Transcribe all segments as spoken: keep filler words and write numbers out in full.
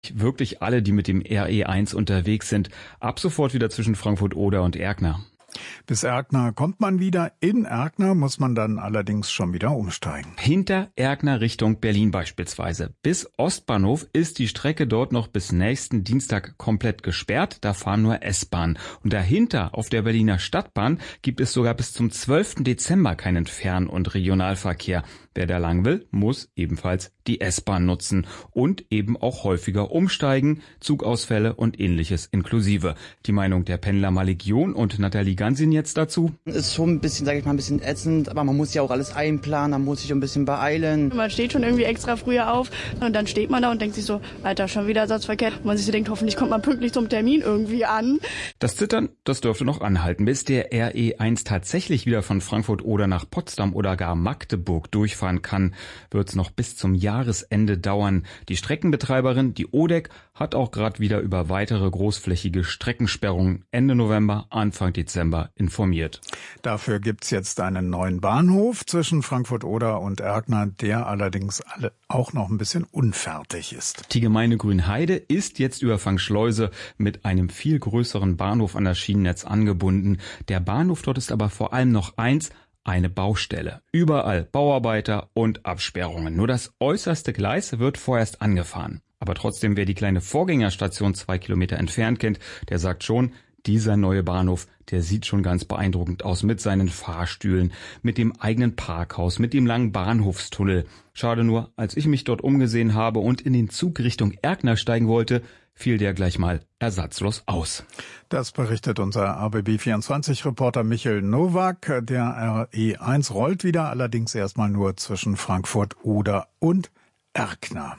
Wirklich alle, die mit dem R E eins unterwegs sind, ab sofort wieder zwischen Frankfurt-Oder und Erkner. Bis Erkner kommt man wieder. In Erkner muss man dann allerdings schon wieder umsteigen. Hinter Erkner Richtung Berlin beispielsweise. Bis Ostbahnhof ist die Strecke dort noch bis nächsten Dienstag komplett gesperrt. Da fahren nur S-Bahnen. Und dahinter auf der Berliner Stadtbahn gibt es sogar bis zum zwölften Dezember keinen Fern- und Regionalverkehr. Wer da lang will, muss ebenfalls die S-Bahn nutzen und eben auch häufiger umsteigen, Zugausfälle und ähnliches inklusive. Die Meinung der Pendler Maligion und Nathalie Gansin jetzt dazu. Ist schon ein bisschen, sage ich mal, ein bisschen ätzend, aber man muss ja auch alles einplanen, man muss sich ein bisschen beeilen. Man steht schon irgendwie extra früher auf und dann steht man da und denkt sich so, Alter, schon wieder Ersatzverkehr. Und man sich so denkt, hoffentlich kommt man pünktlich zum Termin irgendwie an. Das Zittern, das dürfte noch anhalten, bis der R E eins tatsächlich wieder von Frankfurt oder nach Potsdam oder gar Magdeburg durchfahren kann, wird es noch bis zum Jahresende dauern. Die Streckenbetreiberin, die O D E C, hat auch gerade wieder über weitere großflächige Streckensperrungen Ende November, Anfang Dezember informiert. Dafür gibt's jetzt einen neuen Bahnhof zwischen Frankfurt-Oder und Erkner, der allerdings alle auch noch ein bisschen unfertig ist. Die Gemeinde Grünheide ist jetzt über Fangschleuse mit einem viel größeren Bahnhof an das Schienennetz angebunden. Der Bahnhof dort ist aber vor allem noch eins, eine Baustelle. Überall Bauarbeiter und Absperrungen. Nur das äußerste Gleis wird vorerst angefahren. Aber trotzdem, wer die kleine Vorgängerstation zwei Kilometer entfernt kennt, der sagt schon, dieser neue Bahnhof, der sieht schon ganz beeindruckend aus mit seinen Fahrstühlen, mit dem eigenen Parkhaus, mit dem langen Bahnhofstunnel. Schade nur, als ich mich dort umgesehen habe und in den Zug Richtung Erkner steigen wollte, fiel der gleich mal ersatzlos aus. Das berichtet unser R B B vierundzwanzig-Reporter Michael Nowak. Der R E eins rollt wieder, allerdings erstmal nur zwischen Frankfurt-Oder und Erkner.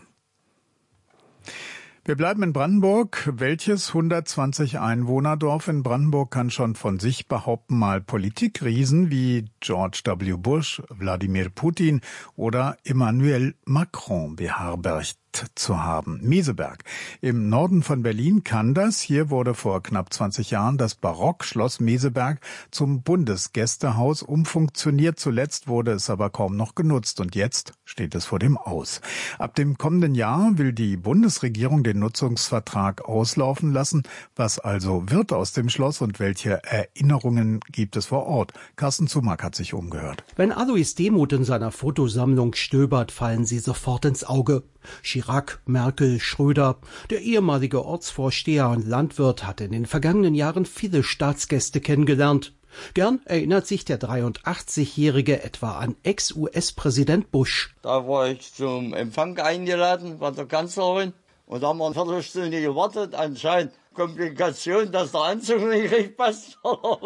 Wir bleiben in Brandenburg. Welches hundertzwanzig Einwohnerdorf in Brandenburg kann schon von sich behaupten, mal Politikriesen wie George W. Bush, Wladimir Putin oder Emmanuel Macron beherbergt zu haben? Meseberg. Im Norden von Berlin kann das. Hier wurde vor knapp zwanzig Jahren das Barockschloss Meseberg zum Bundesgästehaus umfunktioniert. Zuletzt wurde es aber kaum noch genutzt und jetzt steht es vor dem Aus. Ab dem kommenden Jahr will die Bundesregierung den Nutzungsvertrag auslaufen lassen. Was also wird aus dem Schloss und welche Erinnerungen gibt es vor Ort? Carsten Zumack hat sich umgehört. Wenn Alois Demuth in seiner Fotosammlung stöbert, fallen sie sofort ins Auge. Chirac, Merkel, Schröder. Der ehemalige Ortsvorsteher und Landwirt hat in den vergangenen Jahren viele Staatsgäste kennengelernt. Gern erinnert sich der dreiundachtzigjährige etwa an Ex-U S-Präsident Bush. Da war ich zum Empfang eingeladen bei der Kanzlerin und da haben wir eine Viertelstunde gewartet. Anscheinend Komplikation, dass der Anzug nicht richtig passt.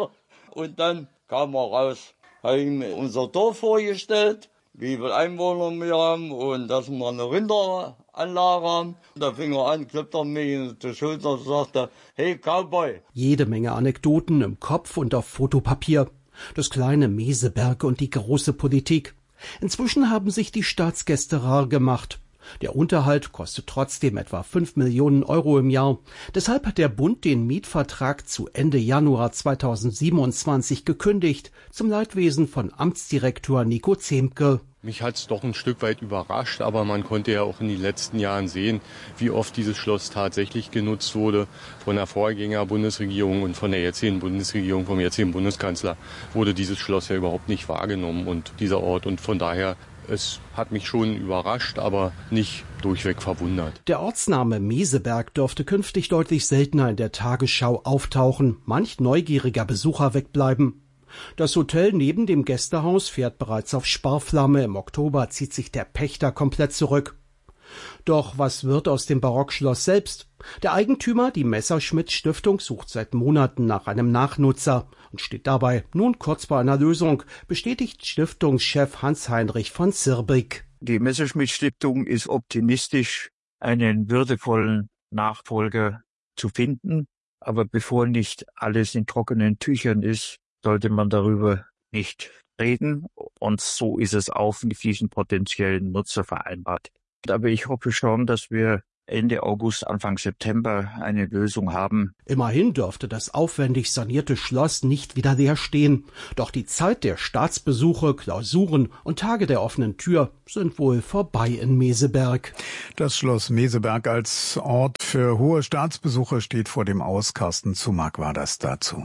Und dann kam er raus, habe ihm unser Dorf vorgestellt, wie viele Einwohner wir haben und dass wir eine Rinderanlage haben. Da fing er an, klappte er mich auf die Schulter und sagte, hey Cowboy. Jede Menge Anekdoten im Kopf und auf Fotopapier. Das kleine Meseberg und die große Politik. Inzwischen haben sich die Staatsgäste rar gemacht. Der Unterhalt kostet trotzdem etwa fünf Millionen Euro im Jahr. Deshalb hat der Bund den Mietvertrag zu Ende Januar zweitausendsiebenundzwanzig gekündigt, zum Leidwesen von Amtsdirektor Nico Zemke. Mich hat's doch ein Stück weit überrascht, aber man konnte ja auch in den letzten Jahren sehen, wie oft dieses Schloss tatsächlich genutzt wurde. Von der Vorgänger-Bundesregierung und von der jetzigen Bundesregierung, vom jetzigen Bundeskanzler, wurde dieses Schloss ja überhaupt nicht wahrgenommen und dieser Ort. Und von daher, es hat mich schon überrascht, aber nicht durchweg verwundert. Der Ortsname Meseberg dürfte künftig deutlich seltener in der Tagesschau auftauchen, manch neugieriger Besucher wegbleiben. Das Hotel neben dem Gästehaus fährt bereits auf Sparflamme. Im Oktober zieht sich der Pächter komplett zurück. Doch was wird aus dem Barockschloss selbst? Der Eigentümer, die Messerschmitt-Stiftung, sucht seit Monaten nach einem Nachnutzer und steht dabei nun kurz bei einer Lösung, bestätigt Stiftungschef Hans-Heinrich von Zirbig. Die Messerschmitt-Stiftung ist optimistisch, einen würdevollen Nachfolger zu finden. Aber bevor nicht alles in trockenen Tüchern ist, sollte man darüber nicht reden. Und so ist es auch mit diesen potenziellen Nutzer vereinbart. Aber ich hoffe schon, dass wir Ende August, Anfang September eine Lösung haben. Immerhin dürfte das aufwendig sanierte Schloss nicht wieder leer stehen. Doch die Zeit der Staatsbesuche, Klausuren und Tage der offenen Tür sind wohl vorbei in Meseberg. Das Schloss Meseberg als Ort für hohe Staatsbesuche steht vor dem Aus. Carsten Zumack war das dazu.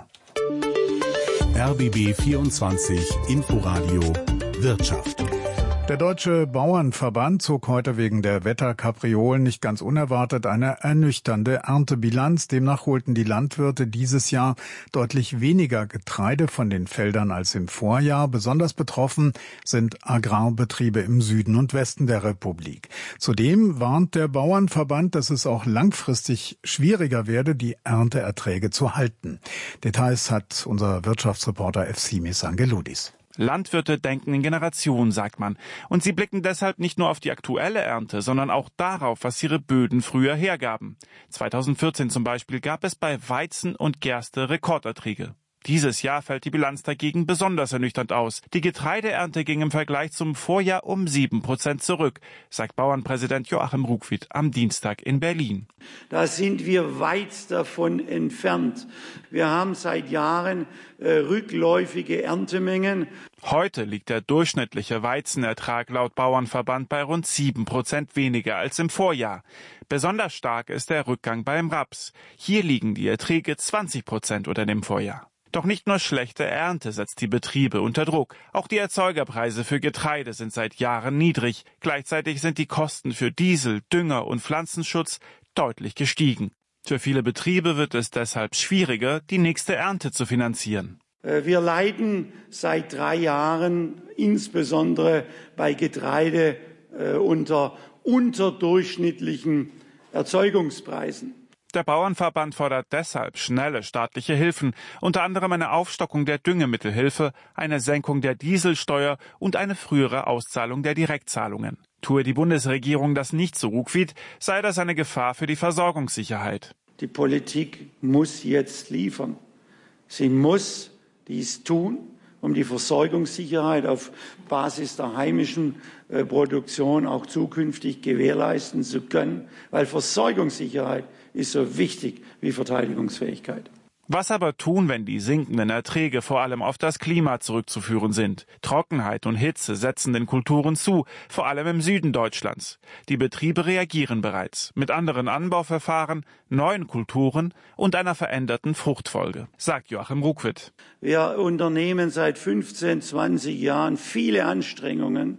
R B B vierundzwanzig Inforadio Wirtschaft. Der Deutsche Bauernverband zog heute wegen der Wetterkapriolen nicht ganz unerwartet eine ernüchternde Erntebilanz. Demnach holten die Landwirte dieses Jahr deutlich weniger Getreide von den Feldern als im Vorjahr. Besonders betroffen sind Agrarbetriebe im Süden und Westen der Republik. Zudem warnt der Bauernverband, dass es auch langfristig schwieriger werde, die Ernteerträge zu halten. Details hat unser Wirtschaftsreporter Efsimis Angeloudis. Landwirte denken in Generationen, sagt man. Und sie blicken deshalb nicht nur auf die aktuelle Ernte, sondern auch darauf, was ihre Böden früher hergaben. zweitausendvierzehn zum Beispiel gab es bei Weizen und Gerste Rekorderträge. Dieses Jahr fällt die Bilanz dagegen besonders ernüchternd aus. Die Getreideernte ging im Vergleich zum Vorjahr um sieben Prozent zurück, sagt Bauernpräsident Joachim Ruckwied am Dienstag in Berlin. Da sind wir weit davon entfernt. Wir haben seit Jahren äh, rückläufige Erntemengen. Heute liegt der durchschnittliche Weizenertrag laut Bauernverband bei rund sieben Prozent weniger als im Vorjahr. Besonders stark ist der Rückgang beim Raps. Hier liegen die Erträge zwanzig Prozent unter dem Vorjahr. Doch nicht nur schlechte Ernte setzt die Betriebe unter Druck. Auch die Erzeugerpreise für Getreide sind seit Jahren niedrig. Gleichzeitig sind die Kosten für Diesel, Dünger und Pflanzenschutz deutlich gestiegen. Für viele Betriebe wird es deshalb schwieriger, die nächste Ernte zu finanzieren. Wir leiden seit drei Jahren insbesondere bei Getreide äh, unter unterdurchschnittlichen Erzeugungspreisen. Der Bauernverband fordert deshalb schnelle staatliche Hilfen, unter anderem eine Aufstockung der Düngemittelhilfe, eine Senkung der Dieselsteuer und eine frühere Auszahlung der Direktzahlungen. Tue die Bundesregierung das nicht, so Ruckwied, sei das eine Gefahr für die Versorgungssicherheit. Die Politik muss jetzt liefern. Sie muss dies tun, um die Versorgungssicherheit auf Basis der heimischen äh, Produktion auch zukünftig gewährleisten zu können, weil Versorgungssicherheit ist so wichtig wie Verteidigungsfähigkeit. Was aber tun, wenn die sinkenden Erträge vor allem auf das Klima zurückzuführen sind? Trockenheit und Hitze setzen den Kulturen zu, vor allem im Süden Deutschlands. Die Betriebe reagieren bereits mit anderen Anbauverfahren, neuen Kulturen und einer veränderten Fruchtfolge, sagt Joachim Ruckwied. Wir unternehmen seit fünfzehn, zwanzig Jahren viele Anstrengungen,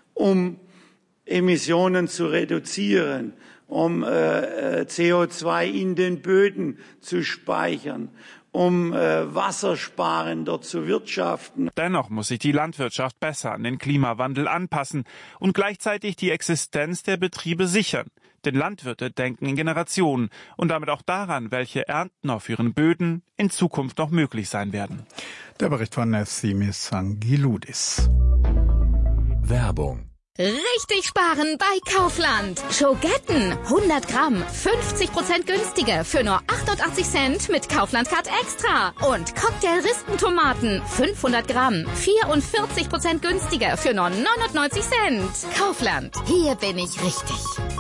um Emissionen zu reduzieren, um äh, C O zwei in den Böden zu speichern, um äh, wassersparender zu wirtschaften. Dennoch muss sich die Landwirtschaft besser an den Klimawandel anpassen und gleichzeitig die Existenz der Betriebe sichern. Denn Landwirte denken in Generationen und damit auch daran, welche Ernten auf ihren Böden in Zukunft noch möglich sein werden. Der Bericht von Efsimis Angeloudis. Werbung. Richtig sparen bei Kaufland. Schogetten hundert Gramm, fünfzig Prozent günstiger für nur achtundachtzig Cent mit Kaufland Card Extra. Und Cocktail-Rispentomaten fünfhundert Gramm, vierundvierzig Prozent günstiger für nur neunundneunzig Cent. Kaufland, hier bin ich richtig.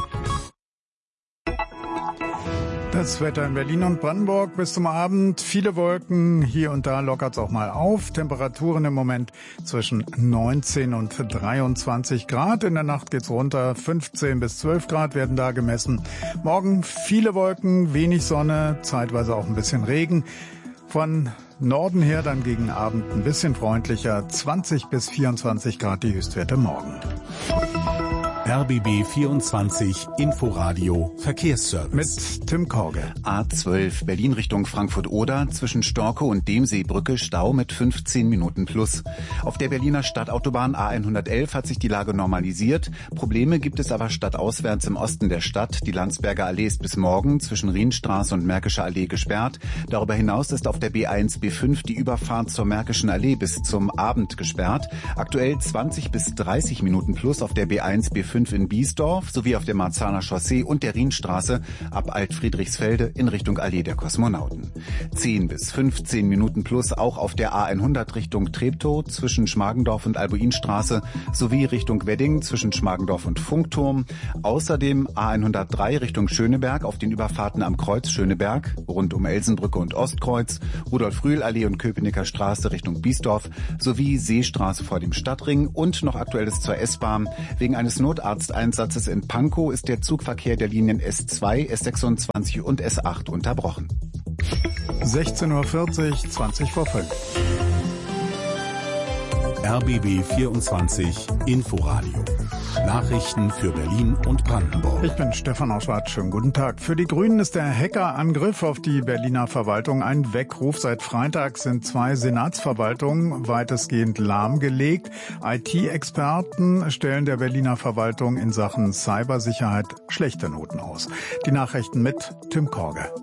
Das Wetter in Berlin und Brandenburg bis zum Abend. Viele Wolken, hier und da lockert es auch mal auf. Temperaturen im Moment zwischen neunzehn und dreiundzwanzig Grad. In der Nacht geht's runter. fünfzehn bis zwölf Grad werden da gemessen. Morgen viele Wolken, wenig Sonne, zeitweise auch ein bisschen Regen. Von Norden her dann gegen Abend ein bisschen freundlicher. zwanzig bis vierundzwanzig Grad die Höchstwerte morgen. R B B vierundzwanzig Inforadio Verkehrsservice. Mit Tim Korge. A zwölf Berlin Richtung Frankfurt-Oder zwischen Storke und Demseebrücke Stau mit fünfzehn Minuten plus. Auf der Berliner Stadtautobahn A hundertelf hat sich die Lage normalisiert. Probleme gibt es aber stadtauswärts im Osten der Stadt. Die Landsberger Allee ist bis morgen zwischen Rienstraße und Märkischer Allee gesperrt. Darüber hinaus ist auf der B eins B fünf die Überfahrt zur Märkischen Allee bis zum Abend gesperrt. Aktuell zwanzig bis dreißig Minuten plus auf der B eins B fünf fünf in Biesdorf sowie auf der Marzahner Chaussee und der Rienstraße ab Alt-Friedrichsfelde in Richtung Allee der Kosmonauten. zehn bis fünfzehn Minuten plus auch auf der A hundert Richtung Treptow zwischen Schmargendorf und Albuinstraße sowie Richtung Wedding zwischen Schmargendorf und Funkturm. Außerdem A hundertdrei Richtung Schöneberg auf den Überfahrten am Kreuz Schöneberg, rund um Elsenbrücke und Ostkreuz, Rudolf-Rühl-Allee und Köpenicker Straße Richtung Biesdorf sowie Seestraße vor dem Stadtring und noch Aktuelles zur S-Bahn. Wegen eines Notarzteinsatzes in Pankow ist der Zugverkehr der Linien S zwei, S sechsundzwanzig und S acht unterbrochen. sechzehn Uhr vierzig, zwanzig vor fünf. R B B vierundzwanzig Inforadio. Nachrichten für Berlin und Brandenburg. Ich bin Stefan Auschwart. Schönen guten Tag. Für die Grünen ist der Hackerangriff auf die Berliner Verwaltung ein Weckruf. Seit Freitag sind zwei Senatsverwaltungen weitestgehend lahmgelegt. I T-Experten stellen der Berliner Verwaltung in Sachen Cybersicherheit schlechte Noten aus. Die Nachrichten mit Tim Korge.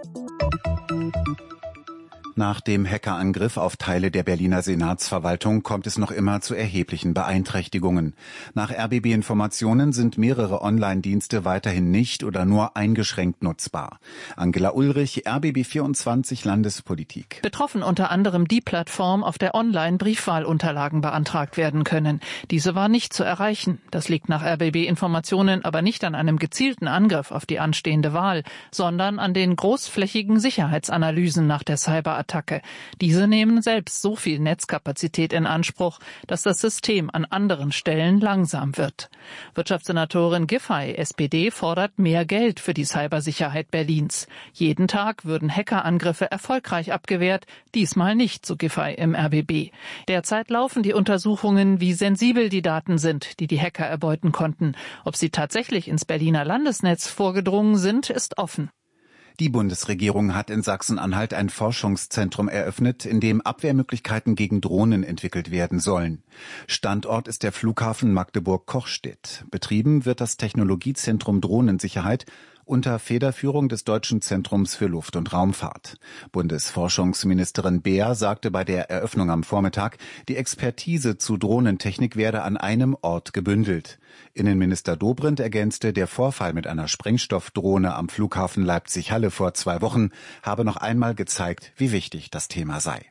Nach dem Hackerangriff auf Teile der Berliner Senatsverwaltung kommt es noch immer zu erheblichen Beeinträchtigungen. Nach R B B-Informationen sind mehrere Online-Dienste weiterhin nicht oder nur eingeschränkt nutzbar. Angela Ulrich, R B B vierundzwanzig Landespolitik. Betroffen unter anderem die Plattform, auf der Online-Briefwahlunterlagen beantragt werden können. Diese war nicht zu erreichen. Das liegt nach R B B-Informationen aber nicht an einem gezielten Angriff auf die anstehende Wahl, sondern an den großflächigen Sicherheitsanalysen nach der Cyberattacke. Diese nehmen selbst so viel Netzkapazität in Anspruch, dass das System an anderen Stellen langsam wird. Wirtschaftssenatorin Giffey, S P D, fordert mehr Geld für die Cybersicherheit Berlins. Jeden Tag würden Hackerangriffe erfolgreich abgewehrt, diesmal nicht, so Giffey im R B B. Derzeit laufen die Untersuchungen, wie sensibel die Daten sind, die die Hacker erbeuten konnten. Ob sie tatsächlich ins Berliner Landesnetz vorgedrungen sind, ist offen. Die Bundesregierung hat in Sachsen-Anhalt ein Forschungszentrum eröffnet, in dem Abwehrmöglichkeiten gegen Drohnen entwickelt werden sollen. Standort ist der Flughafen Magdeburg-Kochstedt. Betrieben wird das Technologiezentrum Drohnensicherheit unter Federführung des Deutschen Zentrums für Luft- und Raumfahrt. Bundesforschungsministerin Beer sagte bei der Eröffnung am Vormittag, die Expertise zu Drohnentechnik werde an einem Ort gebündelt. Innenminister Dobrindt ergänzte, der Vorfall mit einer Sprengstoffdrohne am Flughafen Leipzig-Halle vor zwei Wochen habe noch einmal gezeigt, wie wichtig das Thema sei.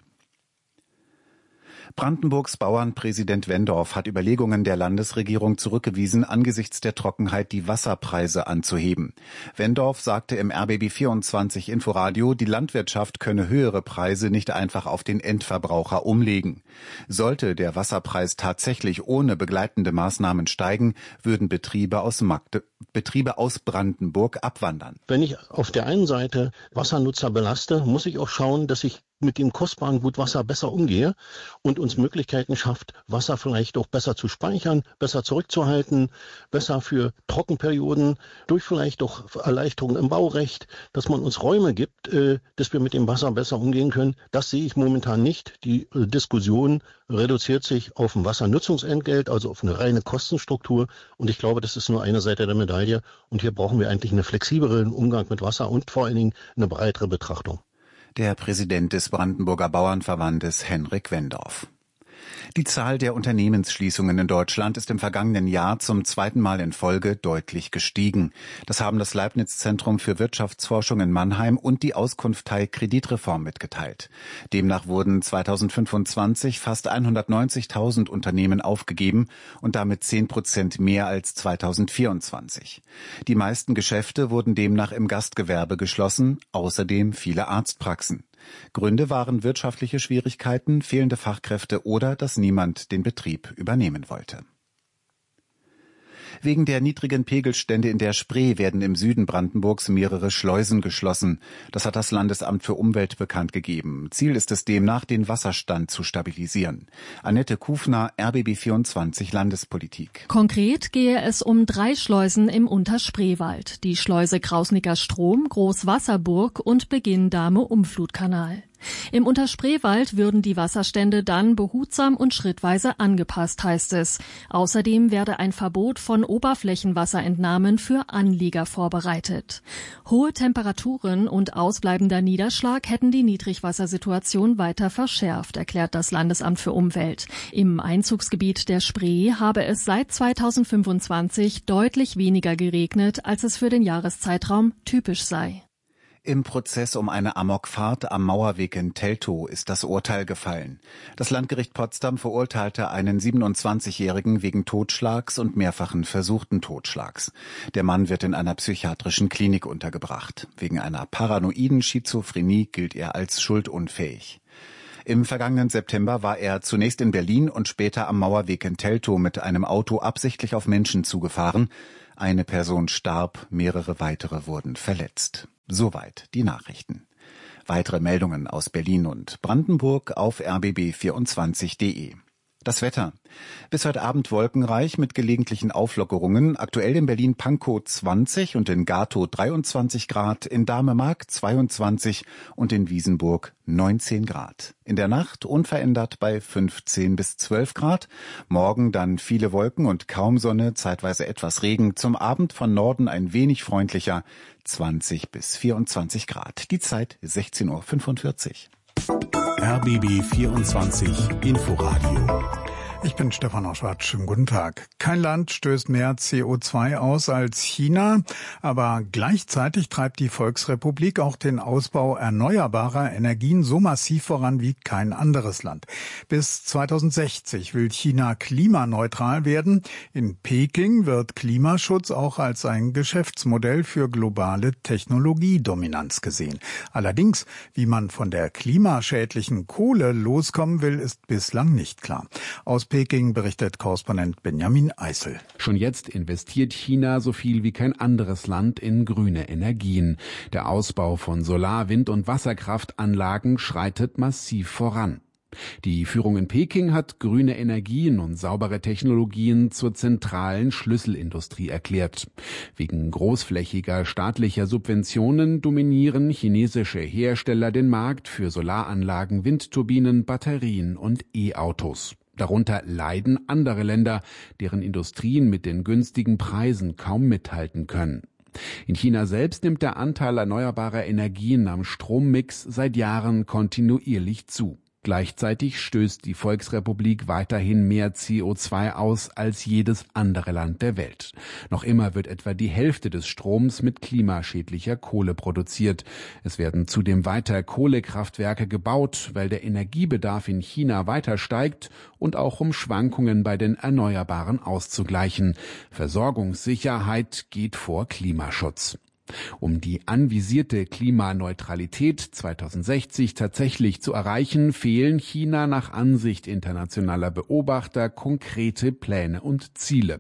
Brandenburgs Bauernpräsident Wendorf hat Überlegungen der Landesregierung zurückgewiesen, angesichts der Trockenheit die Wasserpreise anzuheben. Wendorf sagte im R B B vierundzwanzig Inforadio, die Landwirtschaft könne höhere Preise nicht einfach auf den Endverbraucher umlegen. Sollte der Wasserpreis tatsächlich ohne begleitende Maßnahmen steigen, würden Betriebe aus Magde- Betriebe aus Brandenburg abwandern. Wenn ich auf der einen Seite Wassernutzer belaste, muss ich auch schauen, dass ich mit dem kostbaren Gut Wasser besser umgehe und uns Möglichkeiten schafft, Wasser vielleicht auch besser zu speichern, besser zurückzuhalten, besser für Trockenperioden, durch vielleicht auch Erleichterungen im Baurecht, dass man uns Räume gibt, äh, dass wir mit dem Wasser besser umgehen können. Das sehe ich momentan nicht. Die äh, Diskussion reduziert sich auf ein Wassernutzungsentgelt, also auf eine reine Kostenstruktur. Und ich glaube, das ist nur eine Seite der Medaille. Und hier brauchen wir eigentlich einen flexibleren Umgang mit Wasser und vor allen Dingen eine breitere Betrachtung. Der Präsident des Brandenburger Bauernverbandes Henrik Wendorf. Die Zahl der Unternehmensschließungen in Deutschland ist im vergangenen Jahr zum zweiten Mal in Folge deutlich gestiegen. Das haben das Leibniz-Zentrum für Wirtschaftsforschung in Mannheim und die Auskunftei Kreditreform mitgeteilt. Demnach wurden zweitausendfünfundzwanzig fast hundertneunzigtausend Unternehmen aufgegeben und damit zehn Prozent mehr als zweitausendvierundzwanzig. Die meisten Geschäfte wurden demnach im Gastgewerbe geschlossen, außerdem viele Arztpraxen. Gründe waren wirtschaftliche Schwierigkeiten, fehlende Fachkräfte oder dass niemand den Betrieb übernehmen wollte. Wegen der niedrigen Pegelstände in der Spree werden im Süden Brandenburgs mehrere Schleusen geschlossen. Das hat das Landesamt für Umwelt bekannt gegeben. Ziel ist es demnach, den Wasserstand zu stabilisieren. Annette Kufner, R B B vierundzwanzig Landespolitik. Konkret gehe es um drei Schleusen im Unterspreewald. Die Schleuse Krausnicker Strom, Großwasserburg und Beginn Dahme Umflutkanal. Im Unterspreewald würden die Wasserstände dann behutsam und schrittweise angepasst, heißt es. Außerdem werde ein Verbot von Oberflächenwasserentnahmen für Anlieger vorbereitet. Hohe Temperaturen und ausbleibender Niederschlag hätten die Niedrigwassersituation weiter verschärft, erklärt das Landesamt für Umwelt. Im Einzugsgebiet der Spree habe es seit zweitausendfünfundzwanzig deutlich weniger geregnet, als es für den Jahreszeitraum typisch sei. Im Prozess um eine Amokfahrt am Mauerweg in Teltow ist das Urteil gefallen. Das Landgericht Potsdam verurteilte einen siebenundzwanzigjährigen wegen Totschlags und mehrfachen versuchten Totschlags. Der Mann wird in einer psychiatrischen Klinik untergebracht. Wegen einer paranoiden Schizophrenie gilt er als schuldunfähig. Im vergangenen September war er zunächst in Berlin und später am Mauerweg in Teltow mit einem Auto absichtlich auf Menschen zugefahren. Eine Person starb, mehrere weitere wurden verletzt. Soweit die Nachrichten. Weitere Meldungen aus Berlin und Brandenburg auf r b b vierundzwanzig punkt d e. Das Wetter. Bis heute Abend wolkenreich mit gelegentlichen Auflockerungen. Aktuell in Berlin-Pankow zwanzig und in Gatow dreiundzwanzig Grad, in Dahme-Mark zweiundzwanzig und in Wiesenburg neunzehn Grad. In der Nacht unverändert bei fünfzehn bis zwölf Grad. Morgen dann viele Wolken und kaum Sonne, zeitweise etwas Regen. Zum Abend von Norden ein wenig freundlicher, zwanzig bis vierundzwanzig Grad. Die Zeit sechzehn Uhr fünfundvierzig. R B B vierundzwanzig Inforadio. Ich bin Stefan Oschwart. Schönen guten Tag. Kein Land stößt mehr C O zwei aus als China, aber gleichzeitig treibt die Volksrepublik auch den Ausbau erneuerbarer Energien so massiv voran wie kein anderes Land. Bis zweitausendsechzig will China klimaneutral werden. In Peking wird Klimaschutz auch als ein Geschäftsmodell für globale Technologiedominanz gesehen. Allerdings, wie man von der klimaschädlichen Kohle loskommen will, ist bislang nicht klar. Aus Peking berichtet Korrespondent Benjamin Eisel. Schon jetzt investiert China so viel wie kein anderes Land in grüne Energien. Der Ausbau von Solar-, Wind- und Wasserkraftanlagen schreitet massiv voran. Die Führung in Peking hat grüne Energien und saubere Technologien zur zentralen Schlüsselindustrie erklärt. Wegen großflächiger staatlicher Subventionen dominieren chinesische Hersteller den Markt für Solaranlagen, Windturbinen, Batterien und E-Autos. Darunter leiden andere Länder, deren Industrien mit den günstigen Preisen kaum mithalten können. In China selbst nimmt der Anteil erneuerbarer Energien am Strommix seit Jahren kontinuierlich zu. Gleichzeitig stößt die Volksrepublik weiterhin mehr C O zwei aus als jedes andere Land der Welt. Noch immer wird etwa die Hälfte des Stroms mit klimaschädlicher Kohle produziert. Es werden zudem weiter Kohlekraftwerke gebaut, weil der Energiebedarf in China weiter steigt und auch um Schwankungen bei den Erneuerbaren auszugleichen. Versorgungssicherheit geht vor Klimaschutz. Um die anvisierte Klimaneutralität zweitausendsechzig tatsächlich zu erreichen, fehlen China nach Ansicht internationaler Beobachter konkrete Pläne und Ziele.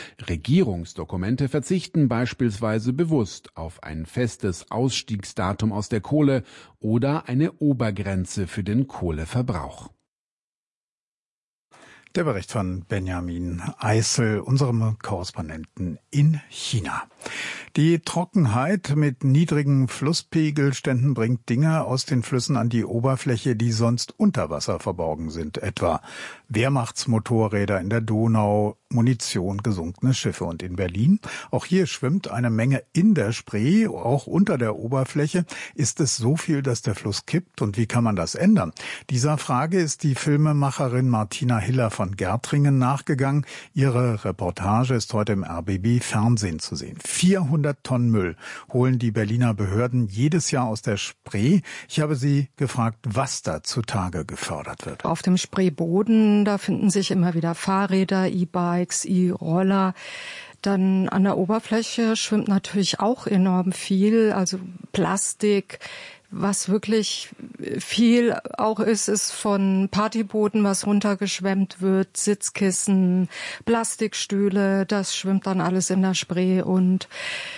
Regierungsdokumente verzichten beispielsweise bewusst auf ein festes Ausstiegsdatum aus der Kohle oder eine Obergrenze für den Kohleverbrauch. Der Bericht von Benjamin Eisel, unserem Korrespondenten in China. Die Trockenheit mit niedrigen Flusspegelständen bringt Dinge aus den Flüssen an die Oberfläche, die sonst unter Wasser verborgen sind, etwa Wehrmachtsmotorräder in der Donau, Munition, gesunkene Schiffe. Und in Berlin, auch hier schwimmt eine Menge in der Spree, auch unter der Oberfläche. Ist es so viel, dass der Fluss kippt, und wie kann man das ändern? Dieser Frage ist die Filmemacherin Martina Hiller von Gärtringen nachgegangen. Ihre Reportage ist heute im R B B Fernsehen zu sehen. vierhundert Tonnen Müll holen die Berliner Behörden jedes Jahr aus der Spree. Ich habe sie gefragt, was da zutage gefördert wird. Auf dem Spreeboden, da finden sich immer wieder Fahrräder, E-Bikes, E-Roller. Dann an der Oberfläche schwimmt natürlich auch enorm viel, also Plastik. Was wirklich viel auch ist, ist von Partybooten, was runtergeschwemmt wird, Sitzkissen, Plastikstühle, das schwimmt dann alles in der Spree. Und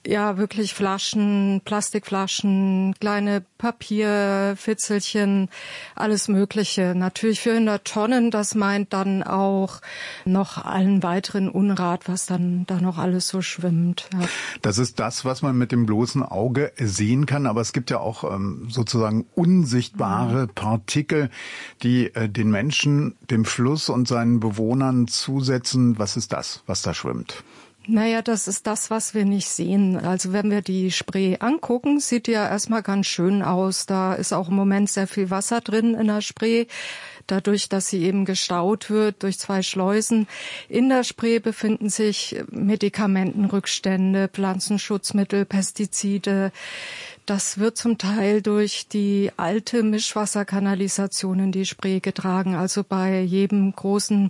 ja wirklich Flaschen, Plastikflaschen, kleine Papierfitzelchen, alles Mögliche. Natürlich vierhundert Tonnen, das meint dann auch noch allen weiteren Unrat, was dann da noch alles so schwimmt. Ja. Das ist das, was man mit dem bloßen Auge sehen kann, aber es gibt ja auch ähm, sozusagen unsichtbare Partikel, die äh, den Menschen, dem Fluss und seinen Bewohnern zusetzen. Was ist das, was da schwimmt? Naja, das ist das, was wir nicht sehen. Also wenn wir die Spree angucken, sieht die ja erstmal ganz schön aus. Da ist auch im Moment sehr viel Wasser drin in der Spree. Dadurch, dass sie eben gestaut wird durch zwei Schleusen. In der Spree befinden sich Medikamentenrückstände, Pflanzenschutzmittel, Pestizide. Das wird zum Teil durch die alte Mischwasserkanalisation in die Spree getragen. Also bei jedem großen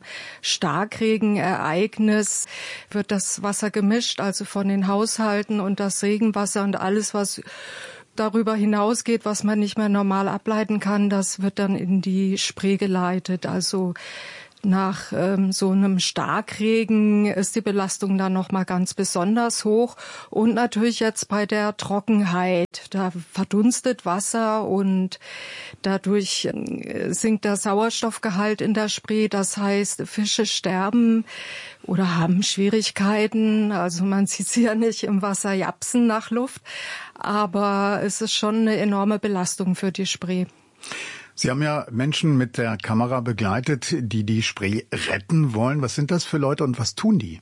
Starkregenereignis wird das Wasser gemischt, also von den Haushalten und das Regenwasser und alles, was darüber hinausgeht, was man nicht mehr normal ableiten kann, das wird dann in die Spree geleitet. Also nach ähm, so einem Starkregen ist die Belastung dann noch mal ganz besonders hoch. Und natürlich jetzt bei der Trockenheit. Da verdunstet Wasser und dadurch äh, sinkt der Sauerstoffgehalt in der Spree. Das heißt, Fische sterben oder haben Schwierigkeiten. Also man sieht sie ja nicht im Wasser japsen nach Luft. Aber es ist schon eine enorme Belastung für die Spree. Sie haben ja Menschen mit der Kamera begleitet, die die Spree retten wollen. Was sind das für Leute und was tun die?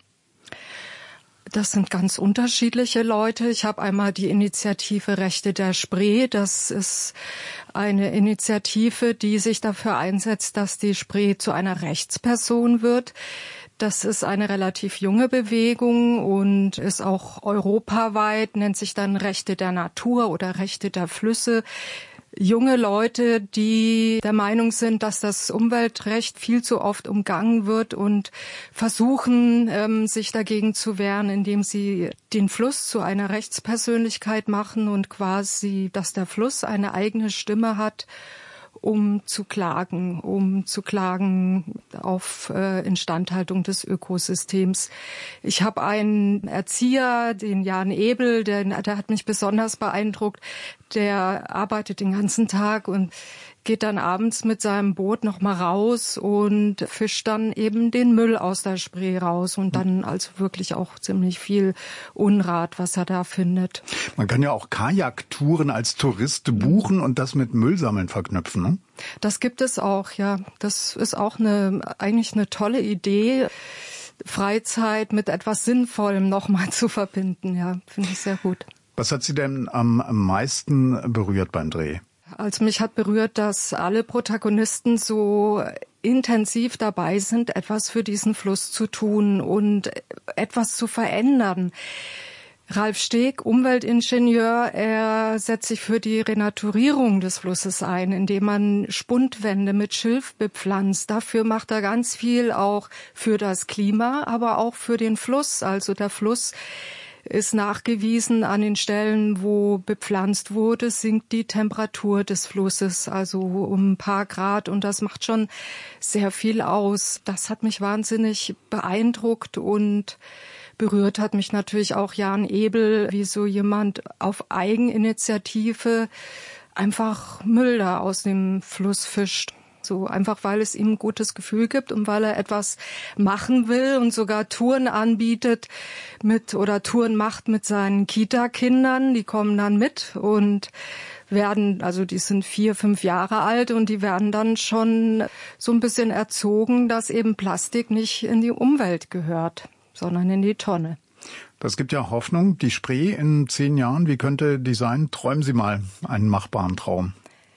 Das sind ganz unterschiedliche Leute. Ich habe einmal die Initiative Rechte der Spree. Das ist eine Initiative, die sich dafür einsetzt, dass die Spree zu einer Rechtsperson wird. Das ist eine relativ junge Bewegung und ist auch europaweit, nennt sich dann Rechte der Natur oder Rechte der Flüsse. Junge Leute, die der Meinung sind, dass das Umweltrecht viel zu oft umgangen wird und versuchen, ähm, sich dagegen zu wehren, indem sie den Fluss zu einer Rechtspersönlichkeit machen und quasi, dass der Fluss eine eigene Stimme hat, um zu klagen, um zu klagen auf äh, Instandhaltung des Ökosystems. Ich habe einen Erzieher, den Jan Ebel, der, der hat mich besonders beeindruckt. Der arbeitet den ganzen Tag und geht dann abends mit seinem Boot noch mal raus und fischt dann eben den Müll aus der Spree raus und dann also wirklich auch ziemlich viel Unrat, was er da findet. Man kann ja auch Kajaktouren als Tourist buchen und das mit Müllsammeln verknüpfen, ne? Das gibt es auch, ja. Das ist auch eine eigentlich eine tolle Idee, Freizeit mit etwas Sinnvollem noch mal zu verbinden. Ja, finde ich sehr gut. Was hat Sie denn am meisten berührt beim Dreh? Also mich hat berührt, dass alle Protagonisten so intensiv dabei sind, etwas für diesen Fluss zu tun und etwas zu verändern. Ralf Steg, Umweltingenieur, er setzt sich für die Renaturierung des Flusses ein, indem man Spundwände mit Schilf bepflanzt. Dafür macht er ganz viel auch für das Klima, aber auch für den Fluss. Also der Fluss ist nachgewiesen, an den Stellen, wo bepflanzt wurde, sinkt die Temperatur des Flusses, also um ein paar Grad. Und das macht schon sehr viel aus. Das hat mich wahnsinnig beeindruckt und berührt hat mich natürlich auch Jan Ebel, wie so jemand auf Eigeninitiative einfach Müll da aus dem Fluss fischt. So einfach, weil es ihm ein gutes Gefühl gibt und weil er etwas machen will und sogar Touren anbietet mit oder Touren macht mit seinen Kita-Kindern. Die kommen dann mit und werden, also die sind vier, fünf Jahre alt und die werden dann schon so ein bisschen erzogen, dass eben Plastik nicht in die Umwelt gehört, sondern in die Tonne. Das gibt ja Hoffnung. Die Spree in zehn Jahren, wie könnte die sein? Träumen Sie mal einen machbaren Traum.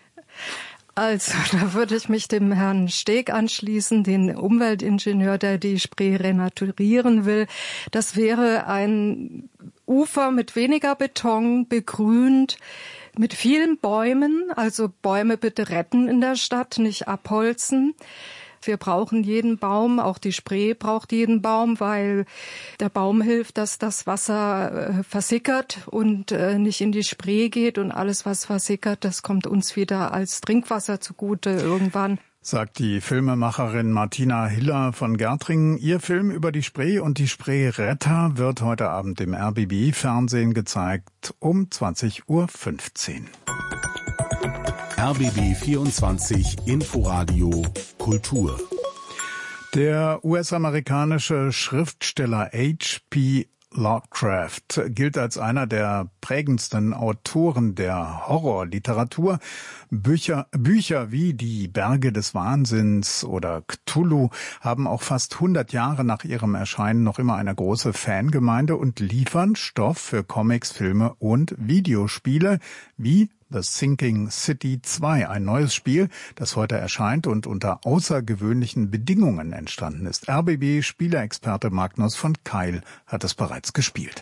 Also, da würde ich mich dem Herrn Steg anschließen, den Umweltingenieur, der die Spree renaturieren will. Das wäre ein Ufer mit weniger Beton, begrünt, mit vielen Bäumen. Also Bäume bitte retten in der Stadt, nicht abholzen. Wir brauchen jeden Baum, auch die Spree braucht jeden Baum, weil der Baum hilft, dass das Wasser äh, versickert und äh, nicht in die Spree geht. Und alles, was versickert, das kommt uns wieder als Trinkwasser zugute irgendwann. sagt die Filmemacherin Martina Hiller von Gärtringen. Ihr Film über die Spree und die Spreeretter wird heute Abend im R B B-Fernsehen gezeigt um zwanzig Uhr fünfzehn. R B B vierundzwanzig Inforadio Kultur. Der U S-amerikanische Schriftsteller H P Lovecraft gilt als einer der prägendsten Autoren der Horrorliteratur. Bücher, Bücher wie Die Berge des Wahnsinns oder Cthulhu haben auch fast hundert Jahre nach ihrem Erscheinen noch immer eine große Fangemeinde und liefern Stoff für Comics, Filme und Videospiele wie The Sinking City zwei, ein neues Spiel, das heute erscheint und unter außergewöhnlichen Bedingungen entstanden ist. R B B-Spieleexperte Magnus von Keil hat es bereits gespielt.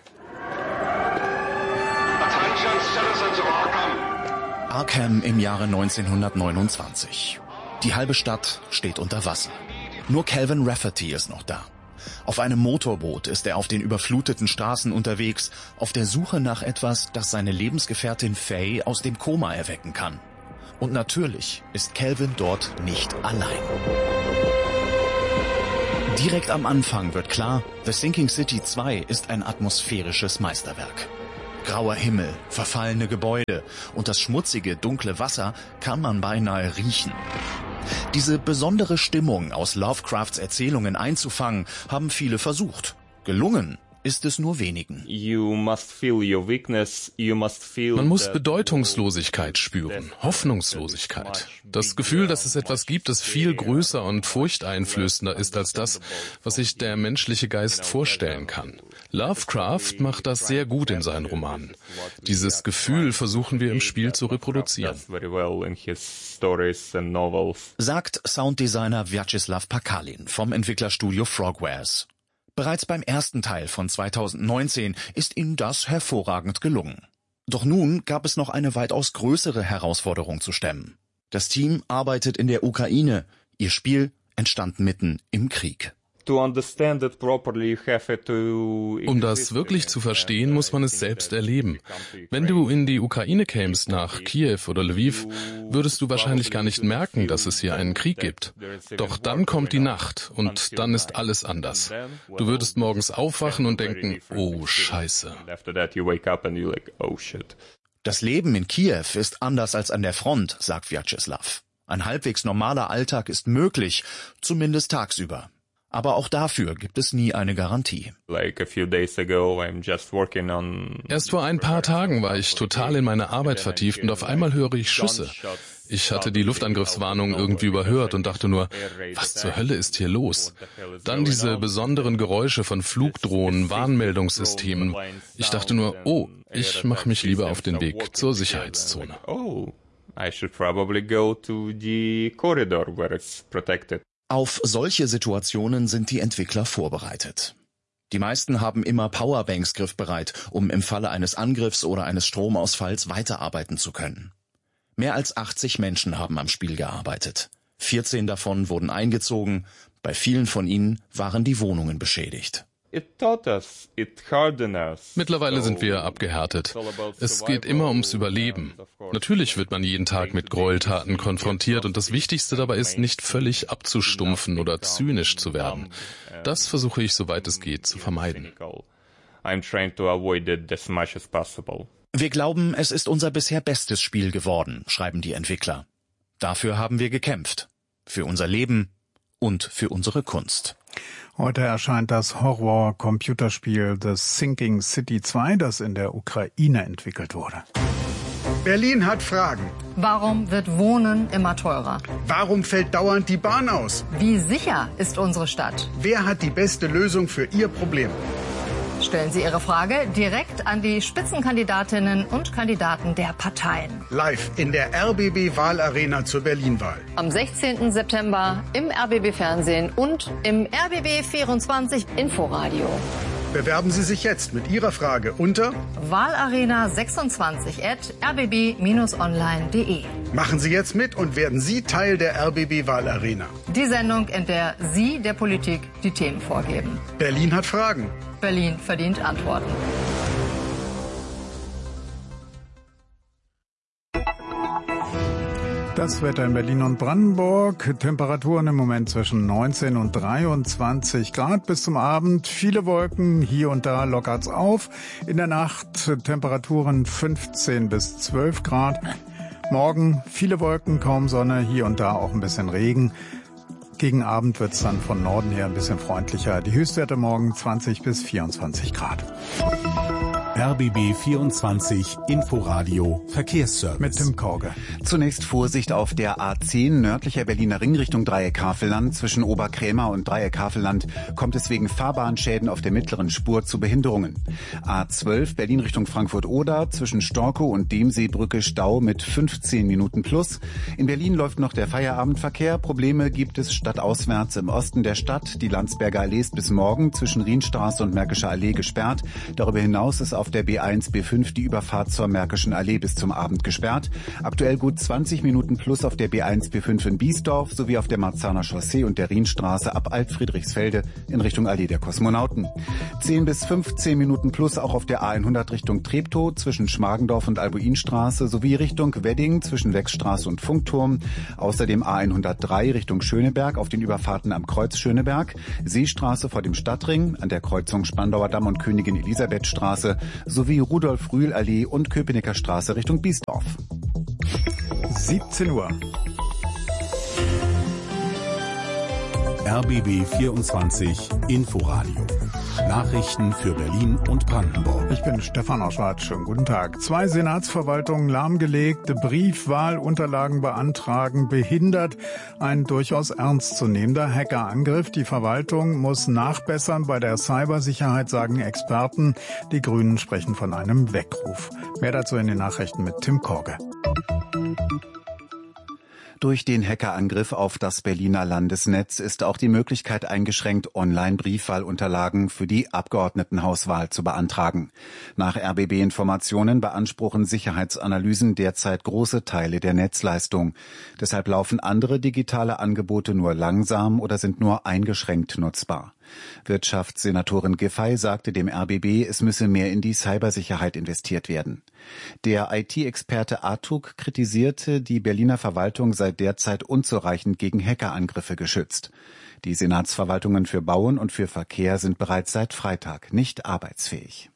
Arkham im Jahre neunzehnhundertneunundzwanzig. Die halbe Stadt steht unter Wasser. Nur Calvin Rafferty ist noch da. Auf einem Motorboot ist er auf den überfluteten Straßen unterwegs, auf der Suche nach etwas, das seine Lebensgefährtin Faye aus dem Koma erwecken kann. Und natürlich ist Calvin dort nicht allein. Direkt am Anfang wird klar, The Sinking City zwei ist ein atmosphärisches Meisterwerk. Grauer Himmel, verfallene Gebäude und das schmutzige, dunkle Wasser kann man beinahe riechen. Diese besondere Stimmung aus Lovecrafts Erzählungen einzufangen, haben viele versucht. Gelungen ist es nur wenigen. Man muss Bedeutungslosigkeit spüren, Hoffnungslosigkeit. Das Gefühl, dass es etwas gibt, das viel größer und furchteinflößender ist als das, was sich der menschliche Geist vorstellen kann. Lovecraft macht das sehr gut in seinen Romanen. Dieses Gefühl versuchen wir im Spiel zu reproduzieren. Sagt Sounddesigner Vyacheslav Pakalin vom Entwicklerstudio Frogwares. Bereits beim ersten Teil von zweitausendneunzehn ist ihm das hervorragend gelungen. Doch nun gab es noch eine weitaus größere Herausforderung zu stemmen. Das Team arbeitet in der Ukraine. Ihr Spiel entstand mitten im Krieg. Um das wirklich zu verstehen, muss man es selbst erleben. Wenn du in die Ukraine kämst, nach Kiew oder Lviv, würdest du wahrscheinlich gar nicht merken, dass es hier einen Krieg gibt. Doch dann kommt die Nacht und dann ist alles anders. Du würdest morgens aufwachen und denken, oh Scheiße. Das Leben in Kiew ist anders als an der Front, sagt Vyacheslav. Ein halbwegs normaler Alltag ist möglich, zumindest tagsüber. Aber auch dafür gibt es nie eine Garantie. Erst vor ein paar Tagen war ich total in meine Arbeit vertieft und auf einmal höre ich Schüsse. Ich hatte die Luftangriffswarnung irgendwie überhört und dachte nur, was zur Hölle ist hier los? Dann diese besonderen Geräusche von Flugdrohnen, Warnmeldungssystemen. Ich dachte nur, oh, ich mache mich lieber auf den Weg zur Sicherheitszone. Auf solche Situationen sind die Entwickler vorbereitet. Die meisten haben immer Powerbanks griffbereit, um im Falle eines Angriffs oder eines Stromausfalls weiterarbeiten zu können. Mehr als achtzig Menschen haben am Spiel gearbeitet. vierzehn davon wurden eingezogen, bei vielen von ihnen waren die Wohnungen beschädigt. Mittlerweile sind wir abgehärtet. Es geht immer ums Überleben. Natürlich wird man jeden Tag mit Gräueltaten konfrontiert und das Wichtigste dabei ist, nicht völlig abzustumpfen oder zynisch zu werden. Das versuche ich, soweit es geht, zu vermeiden. Wir glauben, es ist unser bisher bestes Spiel geworden, schreiben die Entwickler. Dafür haben wir gekämpft. Für unser Leben und für unsere Kunst. Heute erscheint das Horror-Computerspiel The Sinking City zwei, das in der Ukraine entwickelt wurde. Berlin hat Fragen. Warum wird Wohnen immer teurer? Warum fällt dauernd die Bahn aus? Wie sicher ist unsere Stadt? Wer hat die beste Lösung für Ihr Problem? Stellen Sie Ihre Frage direkt an die Spitzenkandidatinnen und Kandidaten der Parteien. Live in der R B B-Wahlarena zur Berlin-Wahl. Am sechzehnten September im R B B-Fernsehen und im R B B vierundzwanzig Inforadio. Bewerben Sie sich jetzt mit Ihrer Frage unter wahlarena sechsundzwanzig at r b b online punkt de. Machen Sie jetzt mit und werden Sie Teil der R B B-Wahlarena. Die Sendung, in der Sie der Politik die Themen vorgeben. Berlin hat Fragen. Berlin verdient Antworten. Das Wetter in Berlin und Brandenburg. Temperaturen im Moment zwischen neunzehn und dreiundzwanzig Grad bis zum Abend. Viele Wolken, hier und da lockert's auf. In der Nacht Temperaturen fünfzehn bis zwölf Grad. Morgen viele Wolken, kaum Sonne, hier und da auch ein bisschen Regen. Gegen Abend wird's dann von Norden her ein bisschen freundlicher. Die Höchstwerte morgen zwanzig bis vierundzwanzig Grad. R B B vierundzwanzig Inforadio Verkehrsservice. Mit Tim Korge. Zunächst Vorsicht auf der A zehn nördlicher Berliner Ring Richtung Dreieck-Havelland. Zwischen Oberkrämer und Dreieck-Havelland kommt es wegen Fahrbahnschäden auf der mittleren Spur zu Behinderungen. A zwölf Berlin Richtung Frankfurt-Oder. Zwischen Storkow und Demseebrücke Stau mit fünfzehn Minuten plus. In Berlin läuft noch der Feierabendverkehr. Probleme gibt es stadtauswärts im Osten der Stadt. Die Landsberger Allee ist bis morgen zwischen Rienstraße und Märkischer Allee gesperrt. Darüber hinaus ist auf der B eins B fünf die Überfahrt zur Märkischen Allee bis zum Abend gesperrt. Aktuell gut zwanzig Minuten plus auf der B eins B fünf in Biesdorf sowie auf der Marzahner Chaussee und der Rienstraße ab Alt-Friedrichsfelde in Richtung Allee der Kosmonauten. zehn bis fünfzehn Minuten plus auch auf der A hundert Richtung Treptow zwischen Schmargendorf und Albuinstraße sowie Richtung Wedding zwischen Wechstraße und Funkturm. Außerdem A hundertdrei Richtung Schöneberg auf den Überfahrten am Kreuz Schöneberg, Seestraße vor dem Stadtring, an der Kreuzung Spandauer Damm und Königin Elisabeth-Straße sowie Rudolf-Rühl-Allee und Köpenicker Straße Richtung Biesdorf. siebzehn Uhr. R B B vierundzwanzig Inforadio. Nachrichten für Berlin und Brandenburg. Ich bin Stefan Oschwart. Schönen guten Tag. Zwei Senatsverwaltungen lahmgelegt, Briefwahlunterlagen beantragen behindert. Ein durchaus ernstzunehmender Hackerangriff. Die Verwaltung muss nachbessern bei der Cybersicherheit, sagen Experten. Die Grünen sprechen von einem Weckruf. Mehr dazu in den Nachrichten mit Tim Korge. Durch den Hackerangriff auf das Berliner Landesnetz ist auch die Möglichkeit eingeschränkt, Online-Briefwahlunterlagen für die Abgeordnetenhauswahl zu beantragen. Nach R B B-Informationen beanspruchen Sicherheitsanalysen derzeit große Teile der Netzleistung. Deshalb laufen andere digitale Angebote nur langsam oder sind nur eingeschränkt nutzbar. Wirtschaftssenatorin Giffey sagte dem R B B, es müsse mehr in die Cybersicherheit investiert werden. Der I T-Experte Artuk kritisierte, die Berliner Verwaltung sei derzeit unzureichend gegen Hackerangriffe geschützt. Die Senatsverwaltungen für Bauen und für Verkehr sind bereits seit Freitag nicht arbeitsfähig.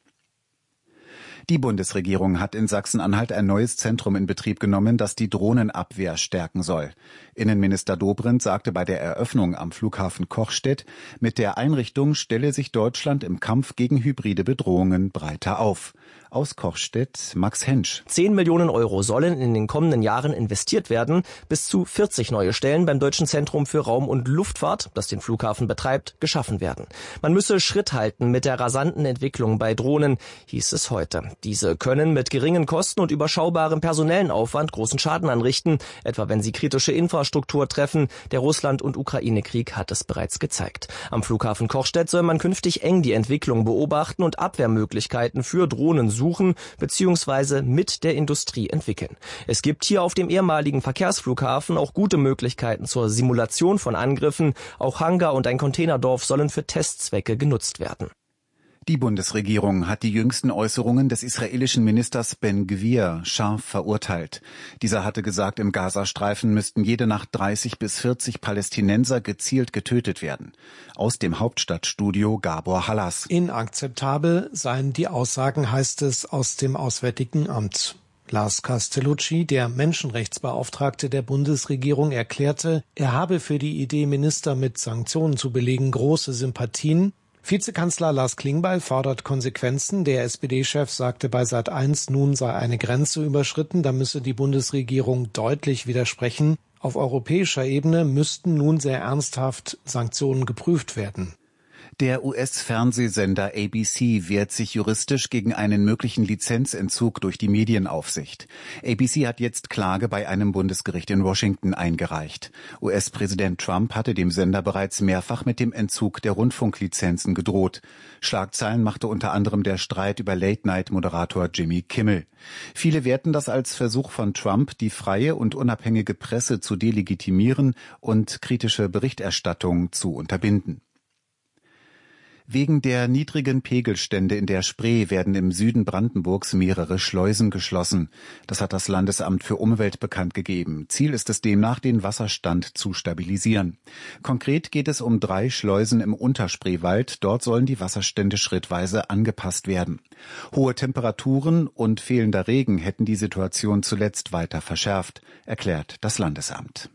Die Bundesregierung hat in Sachsen-Anhalt ein neues Zentrum in Betrieb genommen, das die Drohnenabwehr stärken soll. Innenminister Dobrindt sagte bei der Eröffnung am Flughafen Kochstedt, mit der Einrichtung stelle sich Deutschland im Kampf gegen hybride Bedrohungen breiter auf. Aus Kochstedt Max Hensch. Zehn Millionen Euro sollen in den kommenden Jahren investiert werden. Bis zu vierzig neue Stellen beim Deutschen Zentrum für Raum- und Luftfahrt, das den Flughafen betreibt, geschaffen werden. Man müsse Schritt halten mit der rasanten Entwicklung bei Drohnen, hieß es heute. Diese können mit geringen Kosten und überschaubarem personellen Aufwand großen Schaden anrichten, etwa wenn sie kritische Infrastruktur treffen. Der Russland- und Ukraine-Krieg hat es bereits gezeigt. Am Flughafen Kochstedt soll man künftig eng die Entwicklung beobachten und Abwehrmöglichkeiten für Drohnen suchen bzw. mit der Industrie entwickeln. Es gibt hier auf dem ehemaligen Verkehrsflughafen auch gute Möglichkeiten zur Simulation von Angriffen. Auch Hangar und ein Containerdorf sollen für Testzwecke genutzt werden. Die Bundesregierung hat die jüngsten Äußerungen des israelischen Ministers Ben-Gvir scharf verurteilt. Dieser hatte gesagt, im Gazastreifen müssten jede Nacht dreißig bis vierzig Palästinenser gezielt getötet werden. Aus dem Hauptstadtstudio Gabor Hallas. Inakzeptabel seien die Aussagen, heißt es aus dem Auswärtigen Amt. Lars Castellucci, der Menschenrechtsbeauftragte der Bundesregierung, erklärte, er habe für die Idee, Minister mit Sanktionen zu belegen, große Sympathien. Vizekanzler Lars Klingbeil fordert Konsequenzen. Der S P D-Chef sagte bei Sat eins, nun sei eine Grenze überschritten, da müsse die Bundesregierung deutlich widersprechen. Auf europäischer Ebene müssten nun sehr ernsthaft Sanktionen geprüft werden. Der U S-Fernsehsender A B C wehrt sich juristisch gegen einen möglichen Lizenzentzug durch die Medienaufsicht. A B C hat jetzt Klage bei einem Bundesgericht in Washington eingereicht. U S-Präsident Trump hatte dem Sender bereits mehrfach mit dem Entzug der Rundfunklizenzen gedroht. Schlagzeilen machte unter anderem der Streit über Late-Night-Moderator Jimmy Kimmel. Viele werten das als Versuch von Trump, die freie und unabhängige Presse zu delegitimieren und kritische Berichterstattung zu unterbinden. Wegen der niedrigen Pegelstände in der Spree werden im Süden Brandenburgs mehrere Schleusen geschlossen. Das hat das Landesamt für Umwelt bekannt gegeben. Ziel ist es demnach, den Wasserstand zu stabilisieren. Konkret geht es um drei Schleusen im Unterspreewald. Dort sollen die Wasserstände schrittweise angepasst werden. Hohe Temperaturen und fehlender Regen hätten die Situation zuletzt weiter verschärft, erklärt das Landesamt.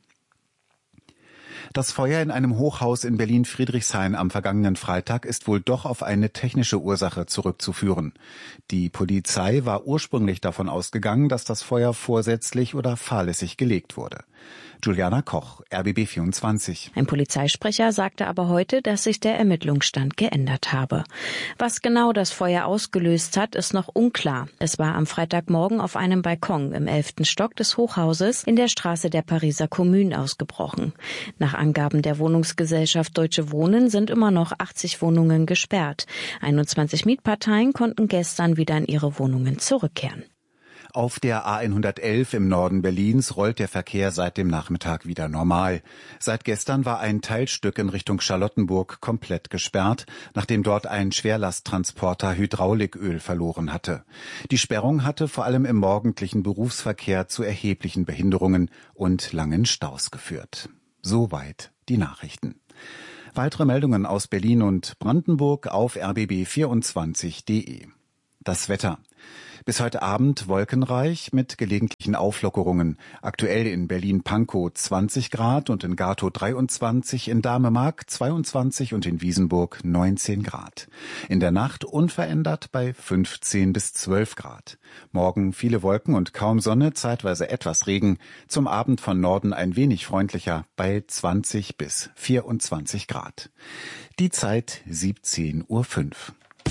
Das Feuer in einem Hochhaus in Berlin-Friedrichshain am vergangenen Freitag ist wohl doch auf eine technische Ursache zurückzuführen. Die Polizei war ursprünglich davon ausgegangen, dass das Feuer vorsätzlich oder fahrlässig gelegt wurde. Juliana Koch, R B B vierundzwanzig. Ein Polizeisprecher sagte aber heute, dass sich der Ermittlungsstand geändert habe. Was genau das Feuer ausgelöst hat, ist noch unklar. Es war am Freitagmorgen auf einem Balkon im elften Stock des Hochhauses in der Straße der Pariser Kommune ausgebrochen. Nach Angaben der Wohnungsgesellschaft Deutsche Wohnen sind immer noch achtzig Wohnungen gesperrt. einundzwanzig Mietparteien konnten gestern wieder in ihre Wohnungen zurückkehren. Auf der A hundertelf im Norden Berlins rollt der Verkehr seit dem Nachmittag wieder normal. Seit gestern war ein Teilstück in Richtung Charlottenburg komplett gesperrt, nachdem dort ein Schwerlasttransporter Hydrauliköl verloren hatte. Die Sperrung hatte vor allem im morgendlichen Berufsverkehr zu erheblichen Behinderungen und langen Staus geführt. Soweit die Nachrichten. Weitere Meldungen aus Berlin und Brandenburg auf r b b vierundzwanzig punkt d e. Das Wetter. Bis heute Abend wolkenreich mit gelegentlichen Auflockerungen. Aktuell in Berlin-Pankow zwanzig Grad und in Gatow dreiundzwanzig, in Dahme-Mark zweiundzwanzig und in Wiesenburg neunzehn Grad. In der Nacht unverändert bei fünfzehn bis zwölf Grad. Morgen viele Wolken und kaum Sonne, zeitweise etwas Regen. Zum Abend von Norden ein wenig freundlicher bei zwanzig bis vierundzwanzig Grad. Die Zeit siebzehn Uhr fünf.